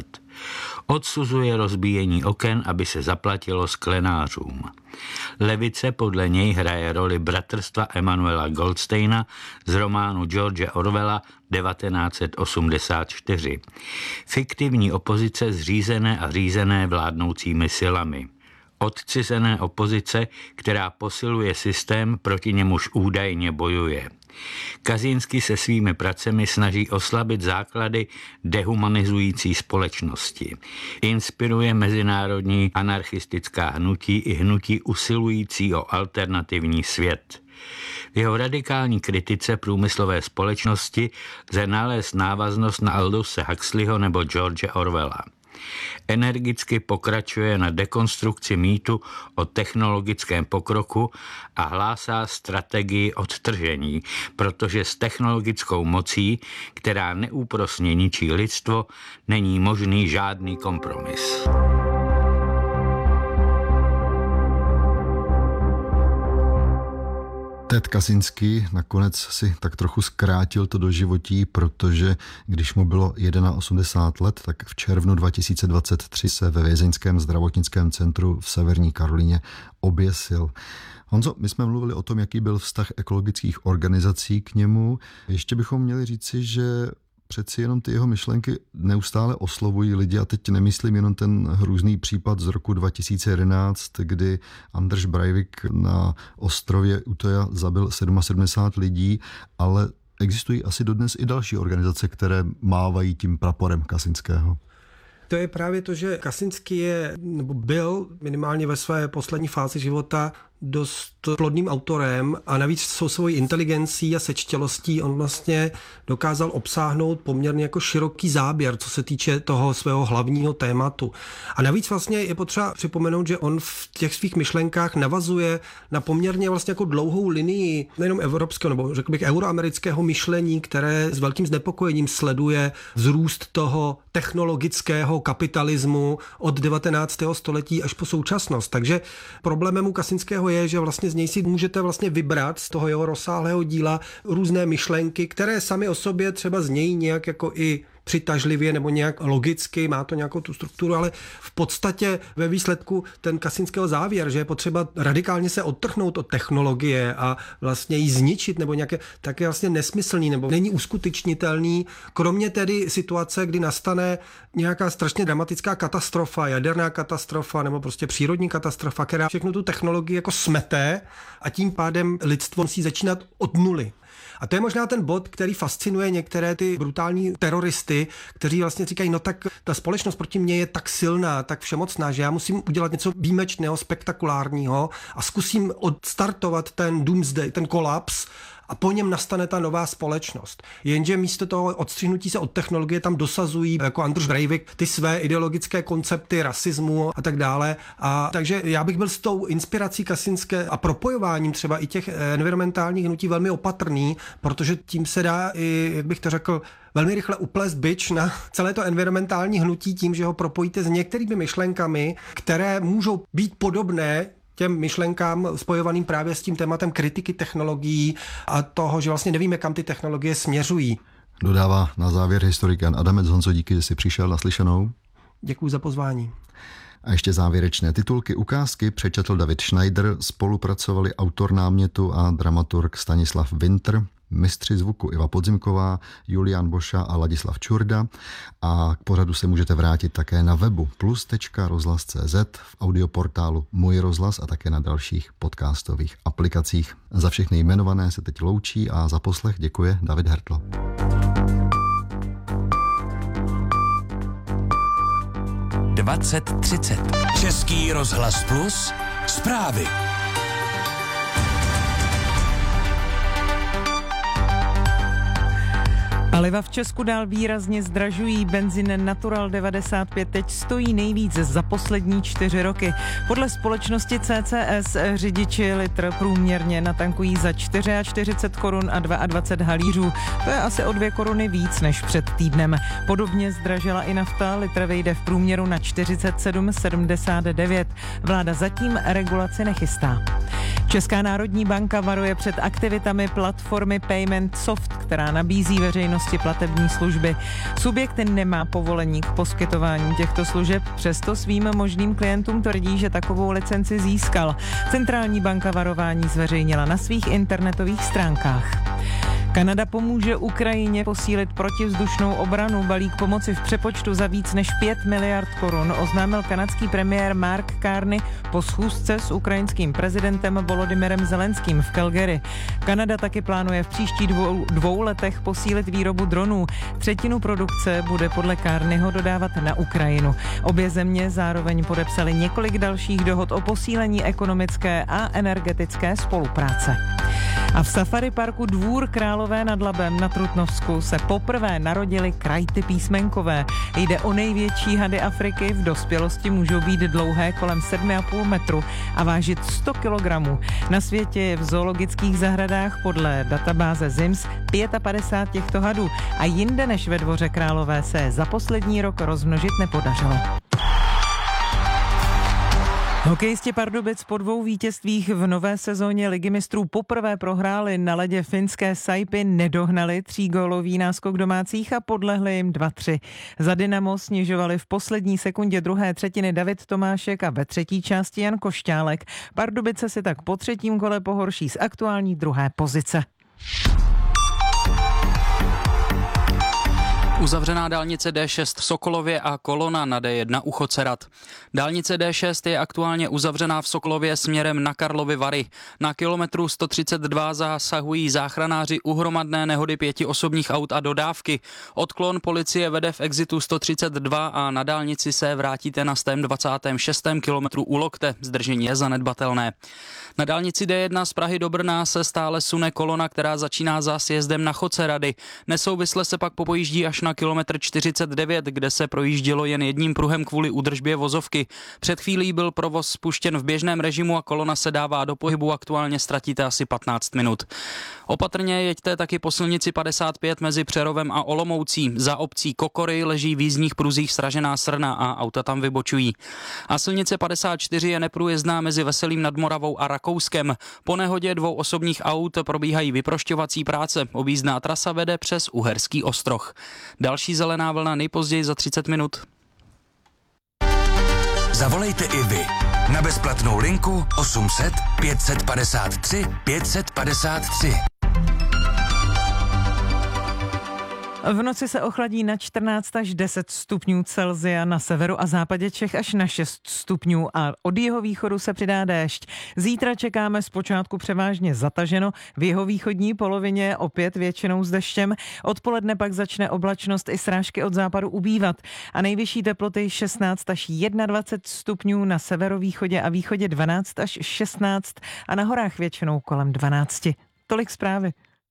Odsuzuje rozbíjení oken, aby se zaplatilo sklenářům. Levice podle něj hraje roli bratrstva Emanuela Goldsteina z románu George Orwella devatenáct set osmdesát čtyři. Fiktivní opozice zřízené a řízené vládnoucími silami. odcizené opozice, která posiluje systém, proti němuž údajně bojuje. Kazinský se svými pracemi snaží oslabit základy dehumanizující společnosti. Inspiruje mezinárodní anarchistická hnutí i hnutí usilující o alternativní svět. V jeho radikální kritice průmyslové společnosti lze nalézt návaznost na Aldose Huxleyho nebo George Orwella. Energicky pokračuje na dekonstrukci mýtu o technologickém pokroku a hlásá strategii odtržení, protože s technologickou mocí, která neúprosně ničí lidstvo, není možný žádný kompromis. Ted Kaczynski nakonec si tak trochu zkrátil to doživotí, protože když mu bylo osmdesát jedna let, tak v červnu dva tisíce dvacet tři se ve vězeňském zdravotnickém centru v Severní Karolíně oběsil. Honzo, my jsme mluvili o tom, jaký byl vztah ekologických organizací k němu. Ještě bychom měli říci, že přeci jenom ty jeho myšlenky neustále oslovují lidi a teď nemyslím jenom ten hrůzný případ z roku dva tisíce jedenáct, kdy Anders Breivik na ostrově Utoja zabil sedmdesát sedm lidí, ale existují asi dodnes i další organizace, které mávají tím praporem Kaczynského. To je právě to, že Kaczynski je, nebo byl minimálně ve své poslední fázi života dost plodným autorem a navíc svou svojí inteligencí a sečtělostí on vlastně dokázal obsáhnout poměrně jako široký záběr, co se týče toho svého hlavního tématu. A navíc vlastně je potřeba připomenout, že on v těch svých myšlenkách navazuje na poměrně vlastně jako dlouhou linii nejenom evropského, nebo řekl bych euroamerického myšlení, které s velkým znepokojením sleduje vzrůst toho technologického kapitalismu od devatenáctého století až po současnost. Takže problémem u Kaczynského je, že vlastně z něj si můžete vlastně vybrat z toho jeho rozsáhlého díla různé myšlenky, které sami o sobě třeba znějí nějak jako i přitažlivě nebo nějak logicky, má to nějakou tu strukturu, ale v podstatě ve výsledku ten Kaczynského závěr, že je potřeba radikálně se odtrhnout od technologie a vlastně ji zničit nebo nějaké, tak je vlastně nesmyslný nebo není uskutečnitelný, kromě tedy situace, kdy nastane nějaká strašně dramatická katastrofa, jaderná katastrofa nebo prostě přírodní katastrofa, která všechnu tu technologii jako smete a tím pádem lidstvo musí začínat od nuly. A to je možná ten bod, který fascinuje některé ty brutální teroristy, kteří vlastně říkají, no tak ta společnost proti mně je tak silná, tak všemocná, že já musím udělat něco výjimečného, spektakulárního a zkusím odstartovat ten doomsday, ten kolaps, a po něm nastane ta nová společnost. Jenže místo toho odstřihnutí se od technologie tam dosazují jako Anders Breivik ty své ideologické koncepty rasismu a tak dále. A takže já bych byl s tou inspirací Kaczynské a propojováním třeba i těch environmentálních hnutí velmi opatrný, protože tím se dá i, jak bych to řekl, velmi rychle uplést bič na celé to environmentální hnutí tím, že ho propojíte s některými myšlenkami, které můžou být podobné těm myšlenkám spojovaným právě s tím tématem kritiky technologií a toho, že vlastně nevíme, kam ty technologie směřují. Dodává na závěr historik Jan Adamec. Honzo, díky, že jsi přišel na slyšenou. Děkuji za pozvání. A ještě závěrečné titulky ukázky přečetl David Schneider, spolupracovali autor námětu a dramaturg Stanislav Winter, mistři zvuku Iva Podzimková, Julian Boša a Ladislav Čurda a k pořadu se můžete vrátit také na webu plus tečka rozhlas tečka cé zet, v audioportálu Můj rozhlas a také na dalších podcastových aplikacích. Za všechny jmenované se teď loučí a za poslech děkuje David Hertl. dvacet třicet. Český rozhlas plus. Zprávy. Paliva v Česku dál výrazně zdražují. Benzín Natural devadesát pět teď stojí nejvíc za poslední čtyři roky. Podle společnosti C C S řidiči litr průměrně natankují za čtyřicet čtyři korun a dvacet dva halířů. To je asi o dvě koruny víc než před týdnem. Podobně zdražila i nafta. Litr vejde v průměru na čtyřicet sedm sedmdesát devět. Vláda zatím regulaci nechystá. Česká národní banka varuje před aktivitami platformy Payment Soft, která nabízí veřejnosti platební služby. Subjekt nemá povolení k poskytování těchto služeb, přesto svým možným klientům tvrdí, že takovou licenci získal. Centrální banka varování zveřejnila na svých internetových stránkách. Kanada pomůže Ukrajině posílit protivzdušnou obranu. Balík pomoci v přepočtu za víc než pět miliard korun oznámil kanadský premiér Mark Carney po schůzce s ukrajinským prezidentem Volodymyrem Zelenským v Calgary. Kanada taky plánuje v příštích dvou, dvou letech posílit výrobu dronů. Třetinu produkce bude podle Carneyho dodávat na Ukrajinu. Obě země zároveň podepsaly několik dalších dohod o posílení ekonomické a energetické spolupráce. A v safari parku Dvůr Králové nad Labem na Trutnovsku se poprvé narodili krajty písmenkové. Jde o největší hady Afriky, v dospělosti můžou být dlouhé kolem sedm a půl metru a vážit sto kilogramů. Na světě je v zoologických zahradách podle databáze Z I M S padesát pět těchto hadů a jinde než ve Dvoře Králové se za poslední rok rozmnožit nepodařilo. Hokejisti Pardubic po dvou vítězstvích v nové sezóně Ligy mistrů poprvé prohráli na ledě finské Saipy, nedohnali třígólový náskok domácích a podlehli jim dva tři. Za Dynamo snižovali v poslední sekundě druhé třetiny David Tomášek a ve třetí části Jan Košťálek. Pardubice si tak po třetím kole pohorší z aktuální druhé pozice. Uzavřená dálnice D šest v Sokolově a kolona na D jedna u Chocerat. Dálnice D šest je aktuálně uzavřená v Sokolově směrem na Karlovy Vary. Na kilometru sto třicet dva zasahují záchranáři u hromadné nehody pěti osobních aut a dodávky. Odklon policie vede v exitu sto třicet dva a na dálnici se vrátíte na sto dvacátém šestém kilometru u Lokte. Zdržení je zanedbatelné. Na dálnici D jedna z Prahy do Brna se stále sune kolona, která začíná za sjezdem na Chocerady. Nesouvisle se pak popojíždí až na kilometr čtyřicet devět, kde se projíždělo jen jedním pruhem kvůli údržbě vozovky. Před chvílí byl provoz spuštěn v běžném režimu a kolona se dává do pohybu, aktuálně ztratíte asi patnáct minut. Opatrně jeďte taky po silnici padesát pět mezi Přerovem a Olomoucí. Za obcí Kokory leží v jízdních pruzích sražená srna a auta tam vybočují. A silnice padesát čtyři je neprůjezdná mezi Veselým nad Moravou a Rakouskem. Po nehodě dvou osobních aut probíhají vyprošťovací práce. Objízdná trasa vede přes Uherský Ostroh. Další zelená vlna nejpozději za třicet minut. Zavolejte i vy na bezplatnou linku osm set pět set padesát tři pět set padesát tři. V noci se ochladí na čtrnáct až deset stupňů Celsia, na severu a západě Čech až na šest stupňů a od jihovýchodu se přidá déšť. Zítra čekáme zpočátku převážně zataženo, v jihovýchodní polovině opět většinou s deštěm. Odpoledne pak začne oblačnost i srážky od západu ubývat a nejvyšší teploty šestnáct až dvacet jedna stupňů, na severovýchodě a východě dvanáct až šestnáct a na horách většinou kolem dvanáct. Tolik zprávy.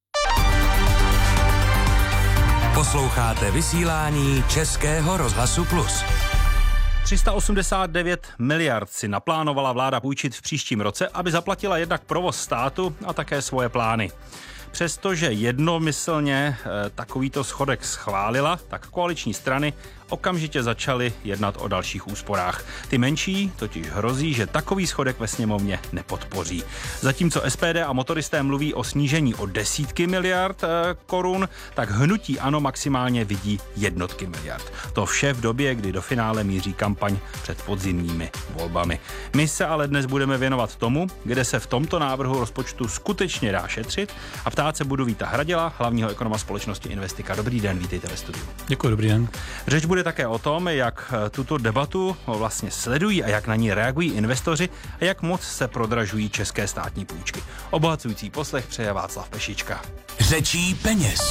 Posloucháte vysílání Českého rozhlasu Plus. tři sta osmdesát devět miliard si naplánovala vláda půjčit v příštím roce, aby zaplatila jednak provoz státu a také svoje plány. Přestože jednomyslně e, takovýto schodek schválila, tak koaliční strany okamžitě začaly jednat o dalších úsporách. Ty menší totiž hrozí, že takový schodek ve sněmovně nepodpoří. Zatímco S P D a motoristé mluví o snížení o desítky miliard e, korun, tak hnutí ANO maximálně vidí jednotky miliard. To vše v době, kdy do finále míří kampaň před podzimními volbami. My se ale dnes budeme věnovat tomu, kde se v tomto návrhu rozpočtu skutečně dá šetřit, a ptát se budu Víta Hraděla, hlavního ekonoma společnosti Investika. Dobrý den, vítejte ve studiu. Děkuji, dobrý den. Řeč bude také o tom, jak tuto debatu vlastně sledují a jak na ní reagují investoři a jak moc se prodražují české státní půjčky. Obohacující poslech přeje Václav Pešička. Řečí peněz.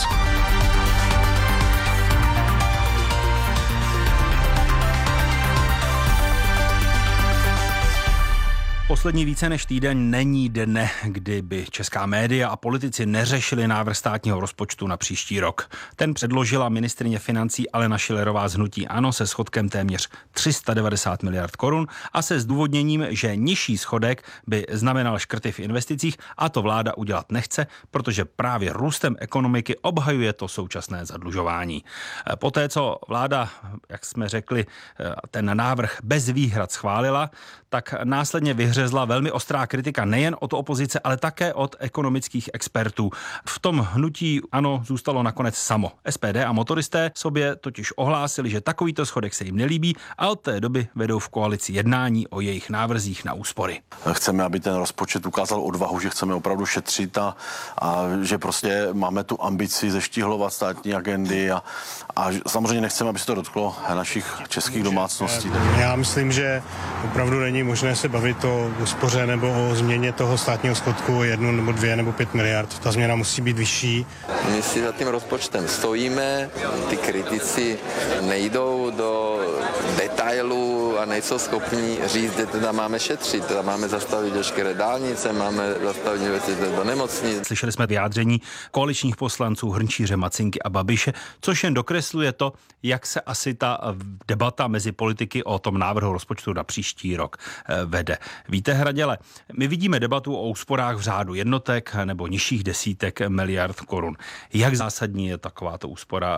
Poslední více než týden není dne, kdyby česká média a politici neřešili návrh státního rozpočtu na příští rok. Ten předložila ministryně financí Alena Schillerová z hnutí ANO se schodkem téměř tři sta devadesát miliard korun a se zdůvodněním, že nižší schodek by znamenal škrty v investicích a to vláda udělat nechce, protože právě růstem ekonomiky obhajuje to současné zadlužování. Poté, co vláda, jak jsme řekli, ten návrh bez výhrad schválila, tak následně vyhřešila vyhřezla velmi ostrá kritika nejen od opozice, ale také od ekonomických expertů. V tom hnutí ANO zůstalo nakonec samo. S P D a motoristé sobě totiž ohlásili, že takovýto schodek se jim nelíbí a od té doby vedou v koalici jednání o jejich návrzích na úspory. Chceme, aby ten rozpočet ukázal odvahu, že chceme opravdu šetřit a, a že prostě máme tu ambici zeštíhlovat státní agendy a, a samozřejmě nechceme, aby se to dotklo našich českých domácností. Já myslím, že opravdu není možné se bavit o úspoře nebo o změně toho státního schodku o jednu nebo dvě nebo pět miliard. Ta změna musí být vyšší. My si za tím rozpočtem stojíme, ty kritici nejdou do detailů a nejsou schopni říct, že teda máme šetřit, teda máme zastavit veškeré dálnice, máme zastavit investice do nemocnic. Slyšeli jsme vyjádření koaličních poslanců Hrnčíře, Macinky a Babiše, což jen dokresluje to, jak se asi ta debata mezi politiky o tom návrhu rozpočtu na příští rok vede. Víte, Hraděle, my vidíme debatu o úsporách v řádu jednotek nebo nižších desítek miliard korun. Jak zásadní je takováto úspora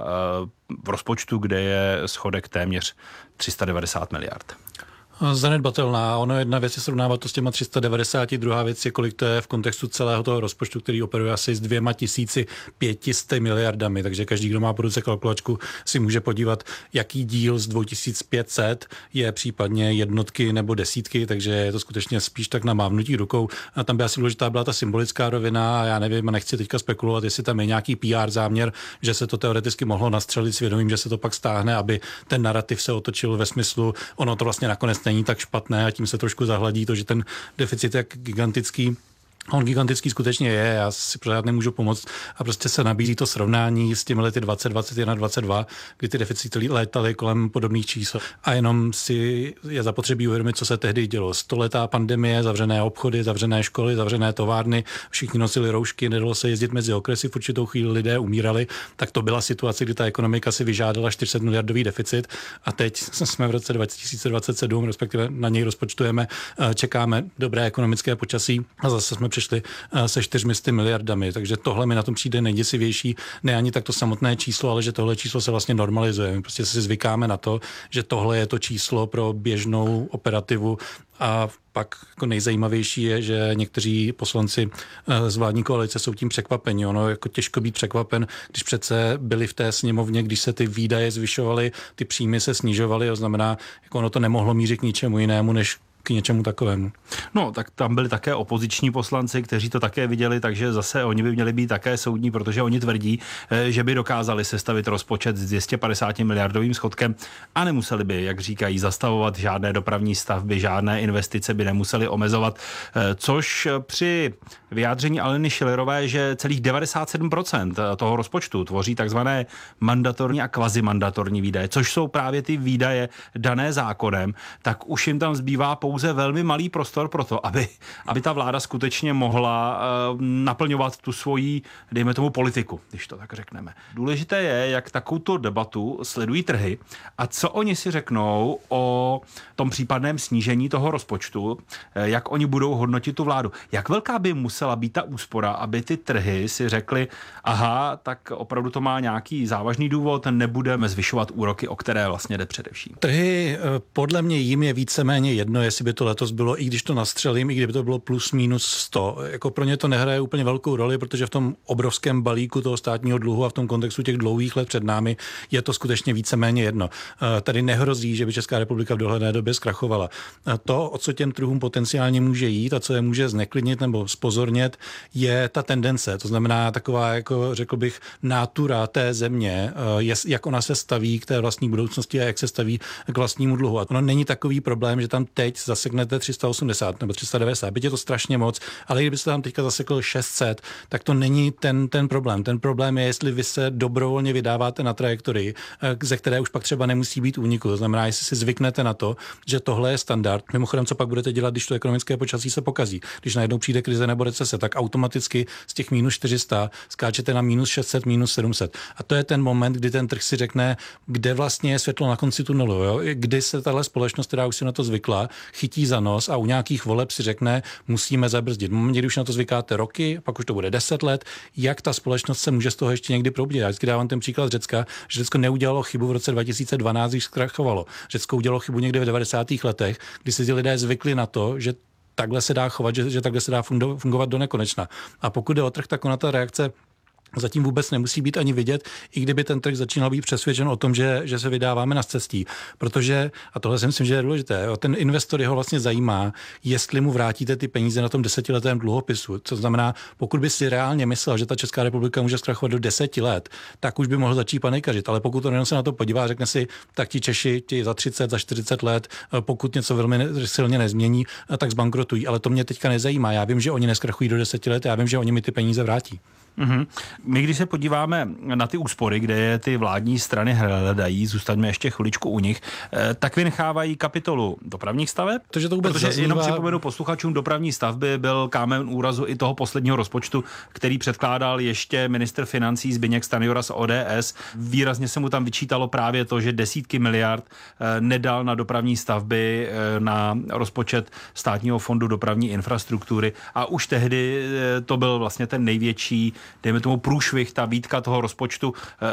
v rozpočtu, kde je schodek téměř tři sta devadesát miliard? Zanedbatelná. Ono jedna věc je srovnávat to s těma tři sta devadesáti, druhá věc je, kolik to je v kontextu celého toho rozpočtu, který operuje asi s dvěma tisíci pětisty miliardami, takže každý, kdo má po ruce kalkulačku, si může podívat, jaký díl z dva tisíce pět set je případně jednotky nebo desítky, takže je to skutečně spíš tak na mávnutí rukou. A tam by asi důležitá byla ta symbolická rovina a já nevím, nechci teďka spekulovat, jestli tam je nějaký P R záměr, že se to teoreticky mohlo nastřelit s vědomím, že se to pak stáhne, aby ten narrativ se otočil ve smyslu, ono to vlastně nakonec není tak špatné a tím se trošku zahladí to, že ten deficit je gigantický. On gigantický skutečně je, já si pořád nemůžu pomoct a prostě se nabízí to srovnání s těmi lety dvacet, dvacet jedna, dvacet dva, kdy ty deficity létaly kolem podobných čísel a jenom si je zapotřebí uvědomit, co se tehdy dělo. Stoletá pandemie, zavřené obchody, zavřené školy, zavřené továrny, všichni nosili roušky, nedalo se jezdit mezi okresy, v určitou chvíli lidé umírali, tak to byla situace, kdy ta ekonomika si vyžádala čtyři sta miliardový deficit a teď jsme v roce dva tisíce dvacet sedm, respektive na něj rozpočtujeme, čekáme dobré ekonomické počasí a zase jsme přišli se čtyřmi miliardami, takže tohle mi na tom přijde nejděsivější, ne ani tak to samotné číslo, ale že tohle číslo se vlastně normalizuje. My prostě si zvykáme na to, že tohle je to číslo pro běžnou operativu a pak jako nejzajímavější je, že někteří poslanci z vládní koalice jsou tím překvapeni. Ono jako těžko být překvapen, když přece byli v té sněmovně, když se ty výdaje zvyšovaly, ty příjmy se snižovaly, to znamená, jako ono to nemohlo mířit k ničemu jinému, než k něčemu takovému. No, tak tam byli také opoziční poslanci, kteří to také viděli, takže zase oni by měli být také soudní, protože oni tvrdí, že by dokázali sestavit rozpočet s dvě stě padesát miliardovým schodkem a nemuseli by, jak říkají, zastavovat žádné dopravní stavby, žádné investice by nemuseli omezovat, což při vyjádření Aleny Schillerové, že celých devadesát sedm procent toho rozpočtu tvoří takzvané mandatorní a kvazimandatorní výdaje, což jsou právě ty výdaje dané zákonem, tak už jim tam zbývá pouze velmi malý prostor pro to, aby, aby ta vláda skutečně mohla uh, naplňovat tu svoji, dejme tomu, politiku, když to tak řekneme. Důležité je, jak takovou debatu sledují trhy a co oni si řeknou o tom případném snížení toho rozpočtu, jak oni budou hodnotit tu vládu. Jak velká by musela být ta úspora, aby ty trhy si řekly, aha, tak opravdu to má nějaký závažný důvod, nebudeme zvyšovat úroky, o které vlastně jde především. Trhy, podle mě jim je víceméně jedno, jestli by to letos bylo, i když to nastřelím, i kdyby to bylo plus minus sto. Jako pro ně to nehraje úplně velkou roli, protože v tom obrovském balíku toho státního dluhu a v tom kontextu těch dlouhých let před námi je to skutečně víceméně jedno. Tady nehrozí, že by Česká republika v dohledné době zkrachovala. To, o co těm trhům potenciálně může jít a co je může zneklidnit nebo spozornět, je ta tendence. To znamená taková, jako řekl bych, nátura té země, jak ona se staví k té vlastní budoucnosti a jak se staví k vlastnímu dluhu. A ono není takový problém, že tam teď zaseknete tři sta osmdesát nebo tři sta devadesát, byť je to strašně moc, ale kdybyste tam teďka zasekl šest set, tak to není ten, ten problém. Ten problém je, jestli vy se dobrovolně vydáváte na trajektorii, ze které už pak třeba nemusí být úniku. To znamená, jestli si zvyknete na to, že tohle je standard. Mimochodem, co pak budete dělat, když to ekonomické počasí se pokazí? Když najednou přijde krize nebo recese, tak automaticky z těch minus čtyři sta skáčete na minus šest set, minus sedm set. A to je ten moment, kdy ten trh si řekne, kde vlastně je světlo na konci tunelu, jo? Kdy se tahle společnost, která už si na to zvykla, chytí za nos a u nějakých voleb si řekne, musíme zabrzdit. V momentě, kdy už na to zvykáte roky, pak už to bude deset let, jak ta společnost se může z toho ještě někdy probudit. Já vždycky dávám ten příklad Řecka, že Řecko neudělalo chybu v roce dva tisíce dvanáct, když zkrachovalo. Řecko udělalo chybu někde v devadesátých letech, kdy si ty lidé zvykli na to, že takhle se dá chovat, že, že takhle se dá fungovat do nekonečna. A pokud jde o trh, tak ona ta reakce zatím vůbec nemusí být ani vidět, i kdyby ten trh začínal být přesvědčen o tom, že, že se vydáváme na cestí. Protože, a tohle si myslím, že je důležité, ten investor jeho vlastně zajímá, jestli mu vrátíte ty peníze na tom desetiletém dluhopisu. Co znamená, pokud by si reálně myslel, že ta Česká republika může zkrachovat do deseti let, tak už by mohl začít panikařit. Ale pokud on jenom se na to podívá a řekne si, tak ti Češi ti za třicet, za čtyřicet let, pokud něco velmi silně nezmění, tak zbankrotují. Ale to mě teďka nezajímá. Já vím, že oni neskrachují do deseti let, já vím, že oni mi ty peníze vrátí. Mm-hmm. My, když se podíváme na ty úspory, kde je ty vládní strany hledají, zůstaňme ještě chviličku u nich, tak vynechávají kapitolu dopravních staveb, to, to vůbec protože zaznívá... jenom připomenu posluchačům, dopravní stavby byl kámen úrazu i toho posledního rozpočtu, který předkládal ještě ministr financí Zbyněk Stanjura z O D S. Výrazně se mu tam vyčítalo právě to, že desítky miliard nedal na dopravní stavby, na rozpočet Státního fondu dopravní infrastruktury a už tehdy to byl vlastně ten největší, dejme tomu průšvih, ta výtka toho rozpočtu,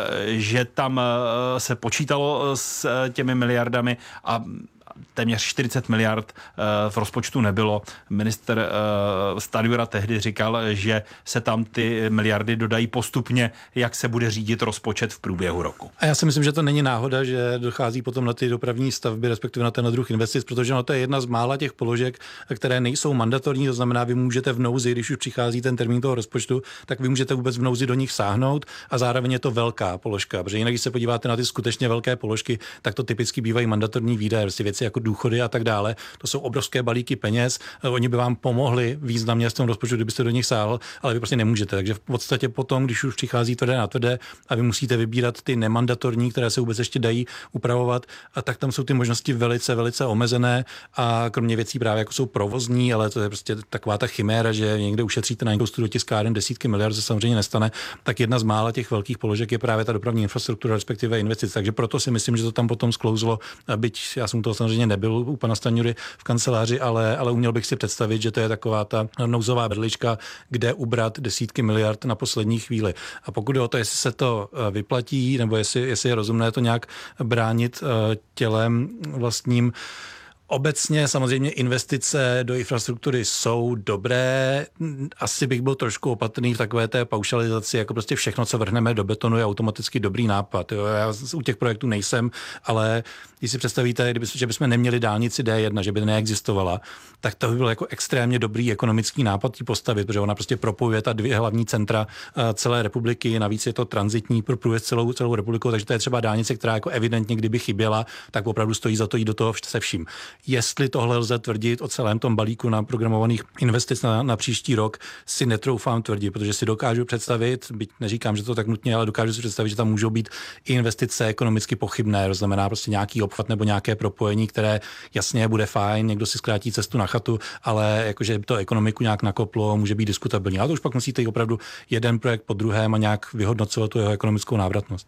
že tam se počítalo s těmi miliardami a téměř čtyřicet miliard v rozpočtu nebylo. Ministr Stanjura tehdy říkal, že se tam ty miliardy dodají postupně, jak se bude řídit rozpočet v průběhu roku. A já si myslím, že to není náhoda, že dochází potom na ty dopravní stavby, respektive na ten druh investic, protože to je jedna z mála těch položek, které nejsou mandatorní, to znamená, vy můžete v nouzi, když už přichází ten termín toho rozpočtu, tak vy můžete vůbec v nouzi do nich sáhnout a zároveň je to velká položka, protože jinak, když se podíváte na ty skutečně velké položky, tak to typicky bývají mandatorní výdaje, prostě věci jako důchody a tak dále. To jsou obrovské balíky peněz. Oni by vám pomohli významně z toho rozpočtu, kdybyste do nich sáhl, ale vy prostě nemůžete. Takže v podstatě potom, když už přichází tvrdé na tvrdé a vy musíte vybírat ty nemandatorní, které se vůbec ještě dají upravovat, a tak tam jsou ty možnosti velice, velice omezené a kromě věcí právě jako jsou provozní, ale to je prostě taková ta chiméra, že někde ušetříte na nějakou studiu tiskáren desítky miliard, se samozřejmě nestane, tak jedna z mála těch velkých položek je právě ta dopravní infrastruktura, respektive investice. Takže proto si myslím, že to tam potom sklouzlo, byť já jsem to samozřejmě nebyl u pana Stanjury v kanceláři, ale, ale uměl bych si představit, že to je taková ta nouzová berlička, kde ubrat desítky miliard na poslední chvíli. A pokud je o to, jestli se to vyplatí, nebo jestli, jestli je rozumné to nějak bránit tělem vlastním, obecně samozřejmě investice do infrastruktury jsou dobré. Asi bych byl trošku opatrný v takové té paušalizaci, jako prostě všechno, co vrhneme do betonu, je automaticky dobrý nápad. Jo. Já u těch projektů nejsem, ale když si představíte, kdyby, že bychom neměli dálnici D jedna, že by neexistovala, tak to by byl jako extrémně dobrý ekonomický nápad ji postavit, protože ona prostě propojuje ta dvě hlavní centra celé republiky, navíc je to tranzitní pro průjezd celou, celou republikou, takže to je třeba dálnice, která jako evidentně kdyby chyběla, tak opravdu stojí za to jít do toho se vším. Jestli tohle lze tvrdit o celém tom balíku na programovaných investic na, na příští rok, si netroufám tvrdit, protože si dokážu představit, byť neříkám, že to tak nutně, ale dokážu si představit, že tam můžou být investice ekonomicky pochybné, to znamená prostě nějaký obchvat nebo nějaké propojení, které jasně bude fajn, někdo si zkrátí cestu na chatu, ale jakože to ekonomiku nějak nakoplo, může být diskutabilní. A to už pak musíte jít opravdu jeden projekt po druhém a nějak vyhodnocovat tu jeho ekonomickou návratnost.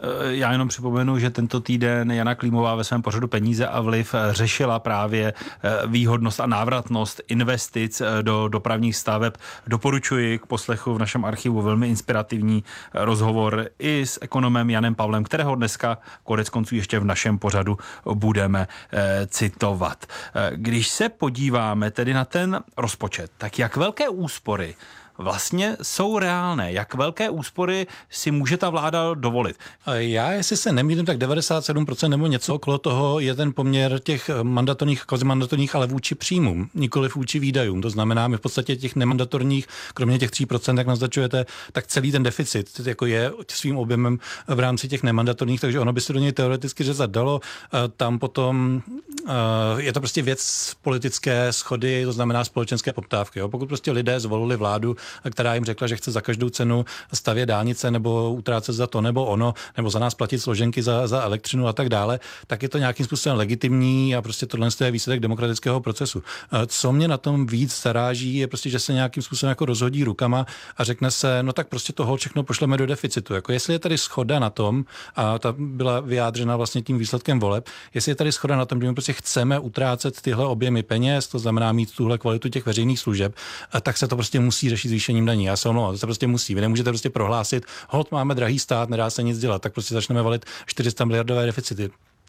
Já jenom připomenu, že tento týden Jana Klímová ve svém pořadu Peníze a vliv řešila právě výhodnost a návratnost investic do dopravních staveb. Doporučuji k poslechu v našem archivu velmi inspirativní rozhovor i s ekonomem Janem Pavlem, kterého dneska konec konců ještě v našem pořadu budeme citovat. Když se podíváme tedy na ten rozpočet, tak jak velké úspory vlastně jsou reálné? Jak velké úspory si může ta vláda dovolit? Já, jestli se nemýlím, tak devadesát sedm procent nebo něco okolo toho je ten poměr těch mandatorních, kvazimandatorních, ale vůči příjmům, nikoliv vůči výdajům. To znamená, my v podstatě těch nemandatorních, kromě těch tří procent, jak naznačujete, tak celý ten deficit jako je svým objemem v rámci těch nemandatorních, takže ono by se do něj teoreticky řezat dalo. Tam potom je to prostě věc politické schody, to znamená společenské poptávky. Jo? Pokud prostě lidé zvolili vládu, která jim řekla, že chce za každou cenu stavět dálnice nebo utrácet za to nebo ono, nebo za nás platit složenky za, za elektřinu a tak dále, tak je to nějakým způsobem legitimní a prostě tohle je výsledek demokratického procesu. Co mě na tom víc zaráží, je prostě, že se nějakým způsobem jako rozhodí rukama a řekne se, no tak prostě toho všechno pošleme do deficitu. Jako jestli je tady shoda na tom, a ta byla vyjádřena vlastně tím výsledkem voleb, jestli je tady shoda na tom, že my prostě chceme utrácet tyhle objemy peněz, to znamená mít tuhle kvalitu těch veřejných služeb, tak se to prostě musí řešit zvýšením daní. Já se omlouvám, to se prostě musí. Vy nemůžete prostě prohlásit, holt máme drahý stát, nedá se nic dělat, tak prostě začneme valit čtyři sta miliardové deficity.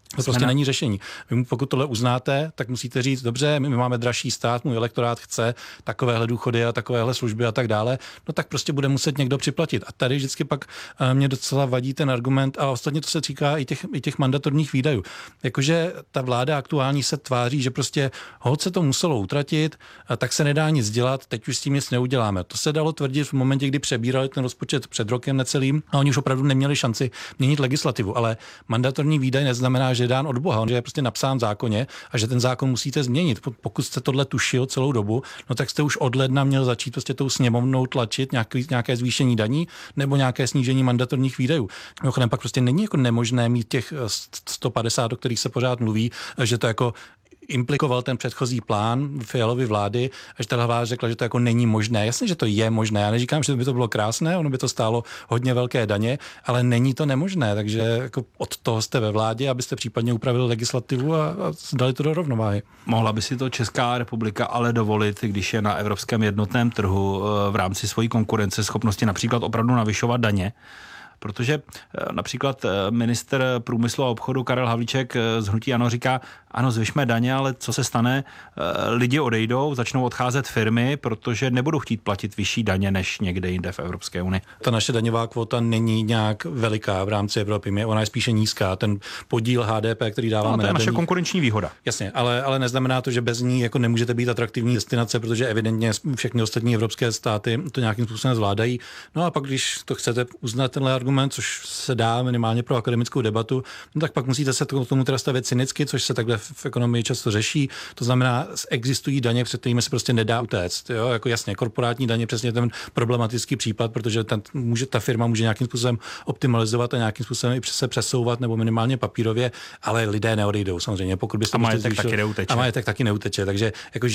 To prostě není řešení. Vy pokud tohle uznáte, tak musíte říct, dobře, my máme dražší stát, můj elektorát chce takovéhle důchody a takovéhle služby a tak dále, no tak prostě bude muset někdo připlatit. A tady vždycky pak mě docela vadí ten argument, a ostatně to se týká i těch, i těch mandatorních výdajů. Jakože ta vláda aktuální se tváří, že prostě holt se to muselo utratit, tak se nedá nic dělat, teď už s tím nic neuděláme. To se dalo tvrdit v momentě, kdy přebírali ten rozpočet před rokem necelým a oni už opravdu neměli šanci měnit legislativu, ale mandatorní výdaj neznamená, že je dán od Boha, že je prostě napsán v zákoně a že ten zákon musíte změnit. Pokud jste tohle tušil celou dobu, no tak jste už od ledna měl začít prostě tou sněmovnou tlačit nějaký, nějaké zvýšení daní nebo nějaké snížení mandatorních výdajů. Mimochodem pak prostě není jako nemožné mít těch sto padesát, o kterých se pořád mluví, že to jako implikoval ten předchozí plán Fialovy vlády, až ta vláda řekla, že to jako není možné. Jasně, že to je možné. Já neříkám, že by to bylo krásné, ono by to stálo hodně velké daně, ale není to nemožné, takže jako od toho jste ve vládě, abyste případně upravili legislativu a, a dali to do rovnováhy. Mohla by si to Česká republika ale dovolit, když je na evropském jednotném trhu v rámci svojí konkurenceschopnosti například opravdu navyšovat daně? Protože například ministr průmyslu a obchodu Karel Havlíček z hnutí ANO říká, ano, zvyšme daně, ale co se stane? Lidi odejdou, začnou odcházet firmy, protože nebudou chtít platit vyšší daně než někde jinde v Evropské unii. Ta naše daňová kvota není nějak veliká v rámci Evropy, ona je spíše nízká. Ten podíl H D P, který dáváme, no, to je na naše daních, konkurenční výhoda. Jasně, ale, ale neznamená to, že bez ní jako nemůžete být atraktivní destinace, protože evidentně všechny ostatní evropské státy to nějakým způsobem zvládají. No a pak, když to chcete uznat tenhle argument, což se dá minimálně pro akademickou debatu, no tak pak musíte se tomu teda stavět cynicky, což se takhle v ekonomii často řeší. To znamená, existují daně, před kterými se prostě nedá utéct. Jo? Jako jasně, korporátní daně, přesně ten problematický případ, protože ten, může, ta firma může nějakým způsobem optimalizovat a nějakým způsobem i se přesouvat nebo minimálně papírově, ale lidé neodejdou samozřejmě. Pokud byste a majetek taky neuteče. A majetek taky neuteče. Takže jako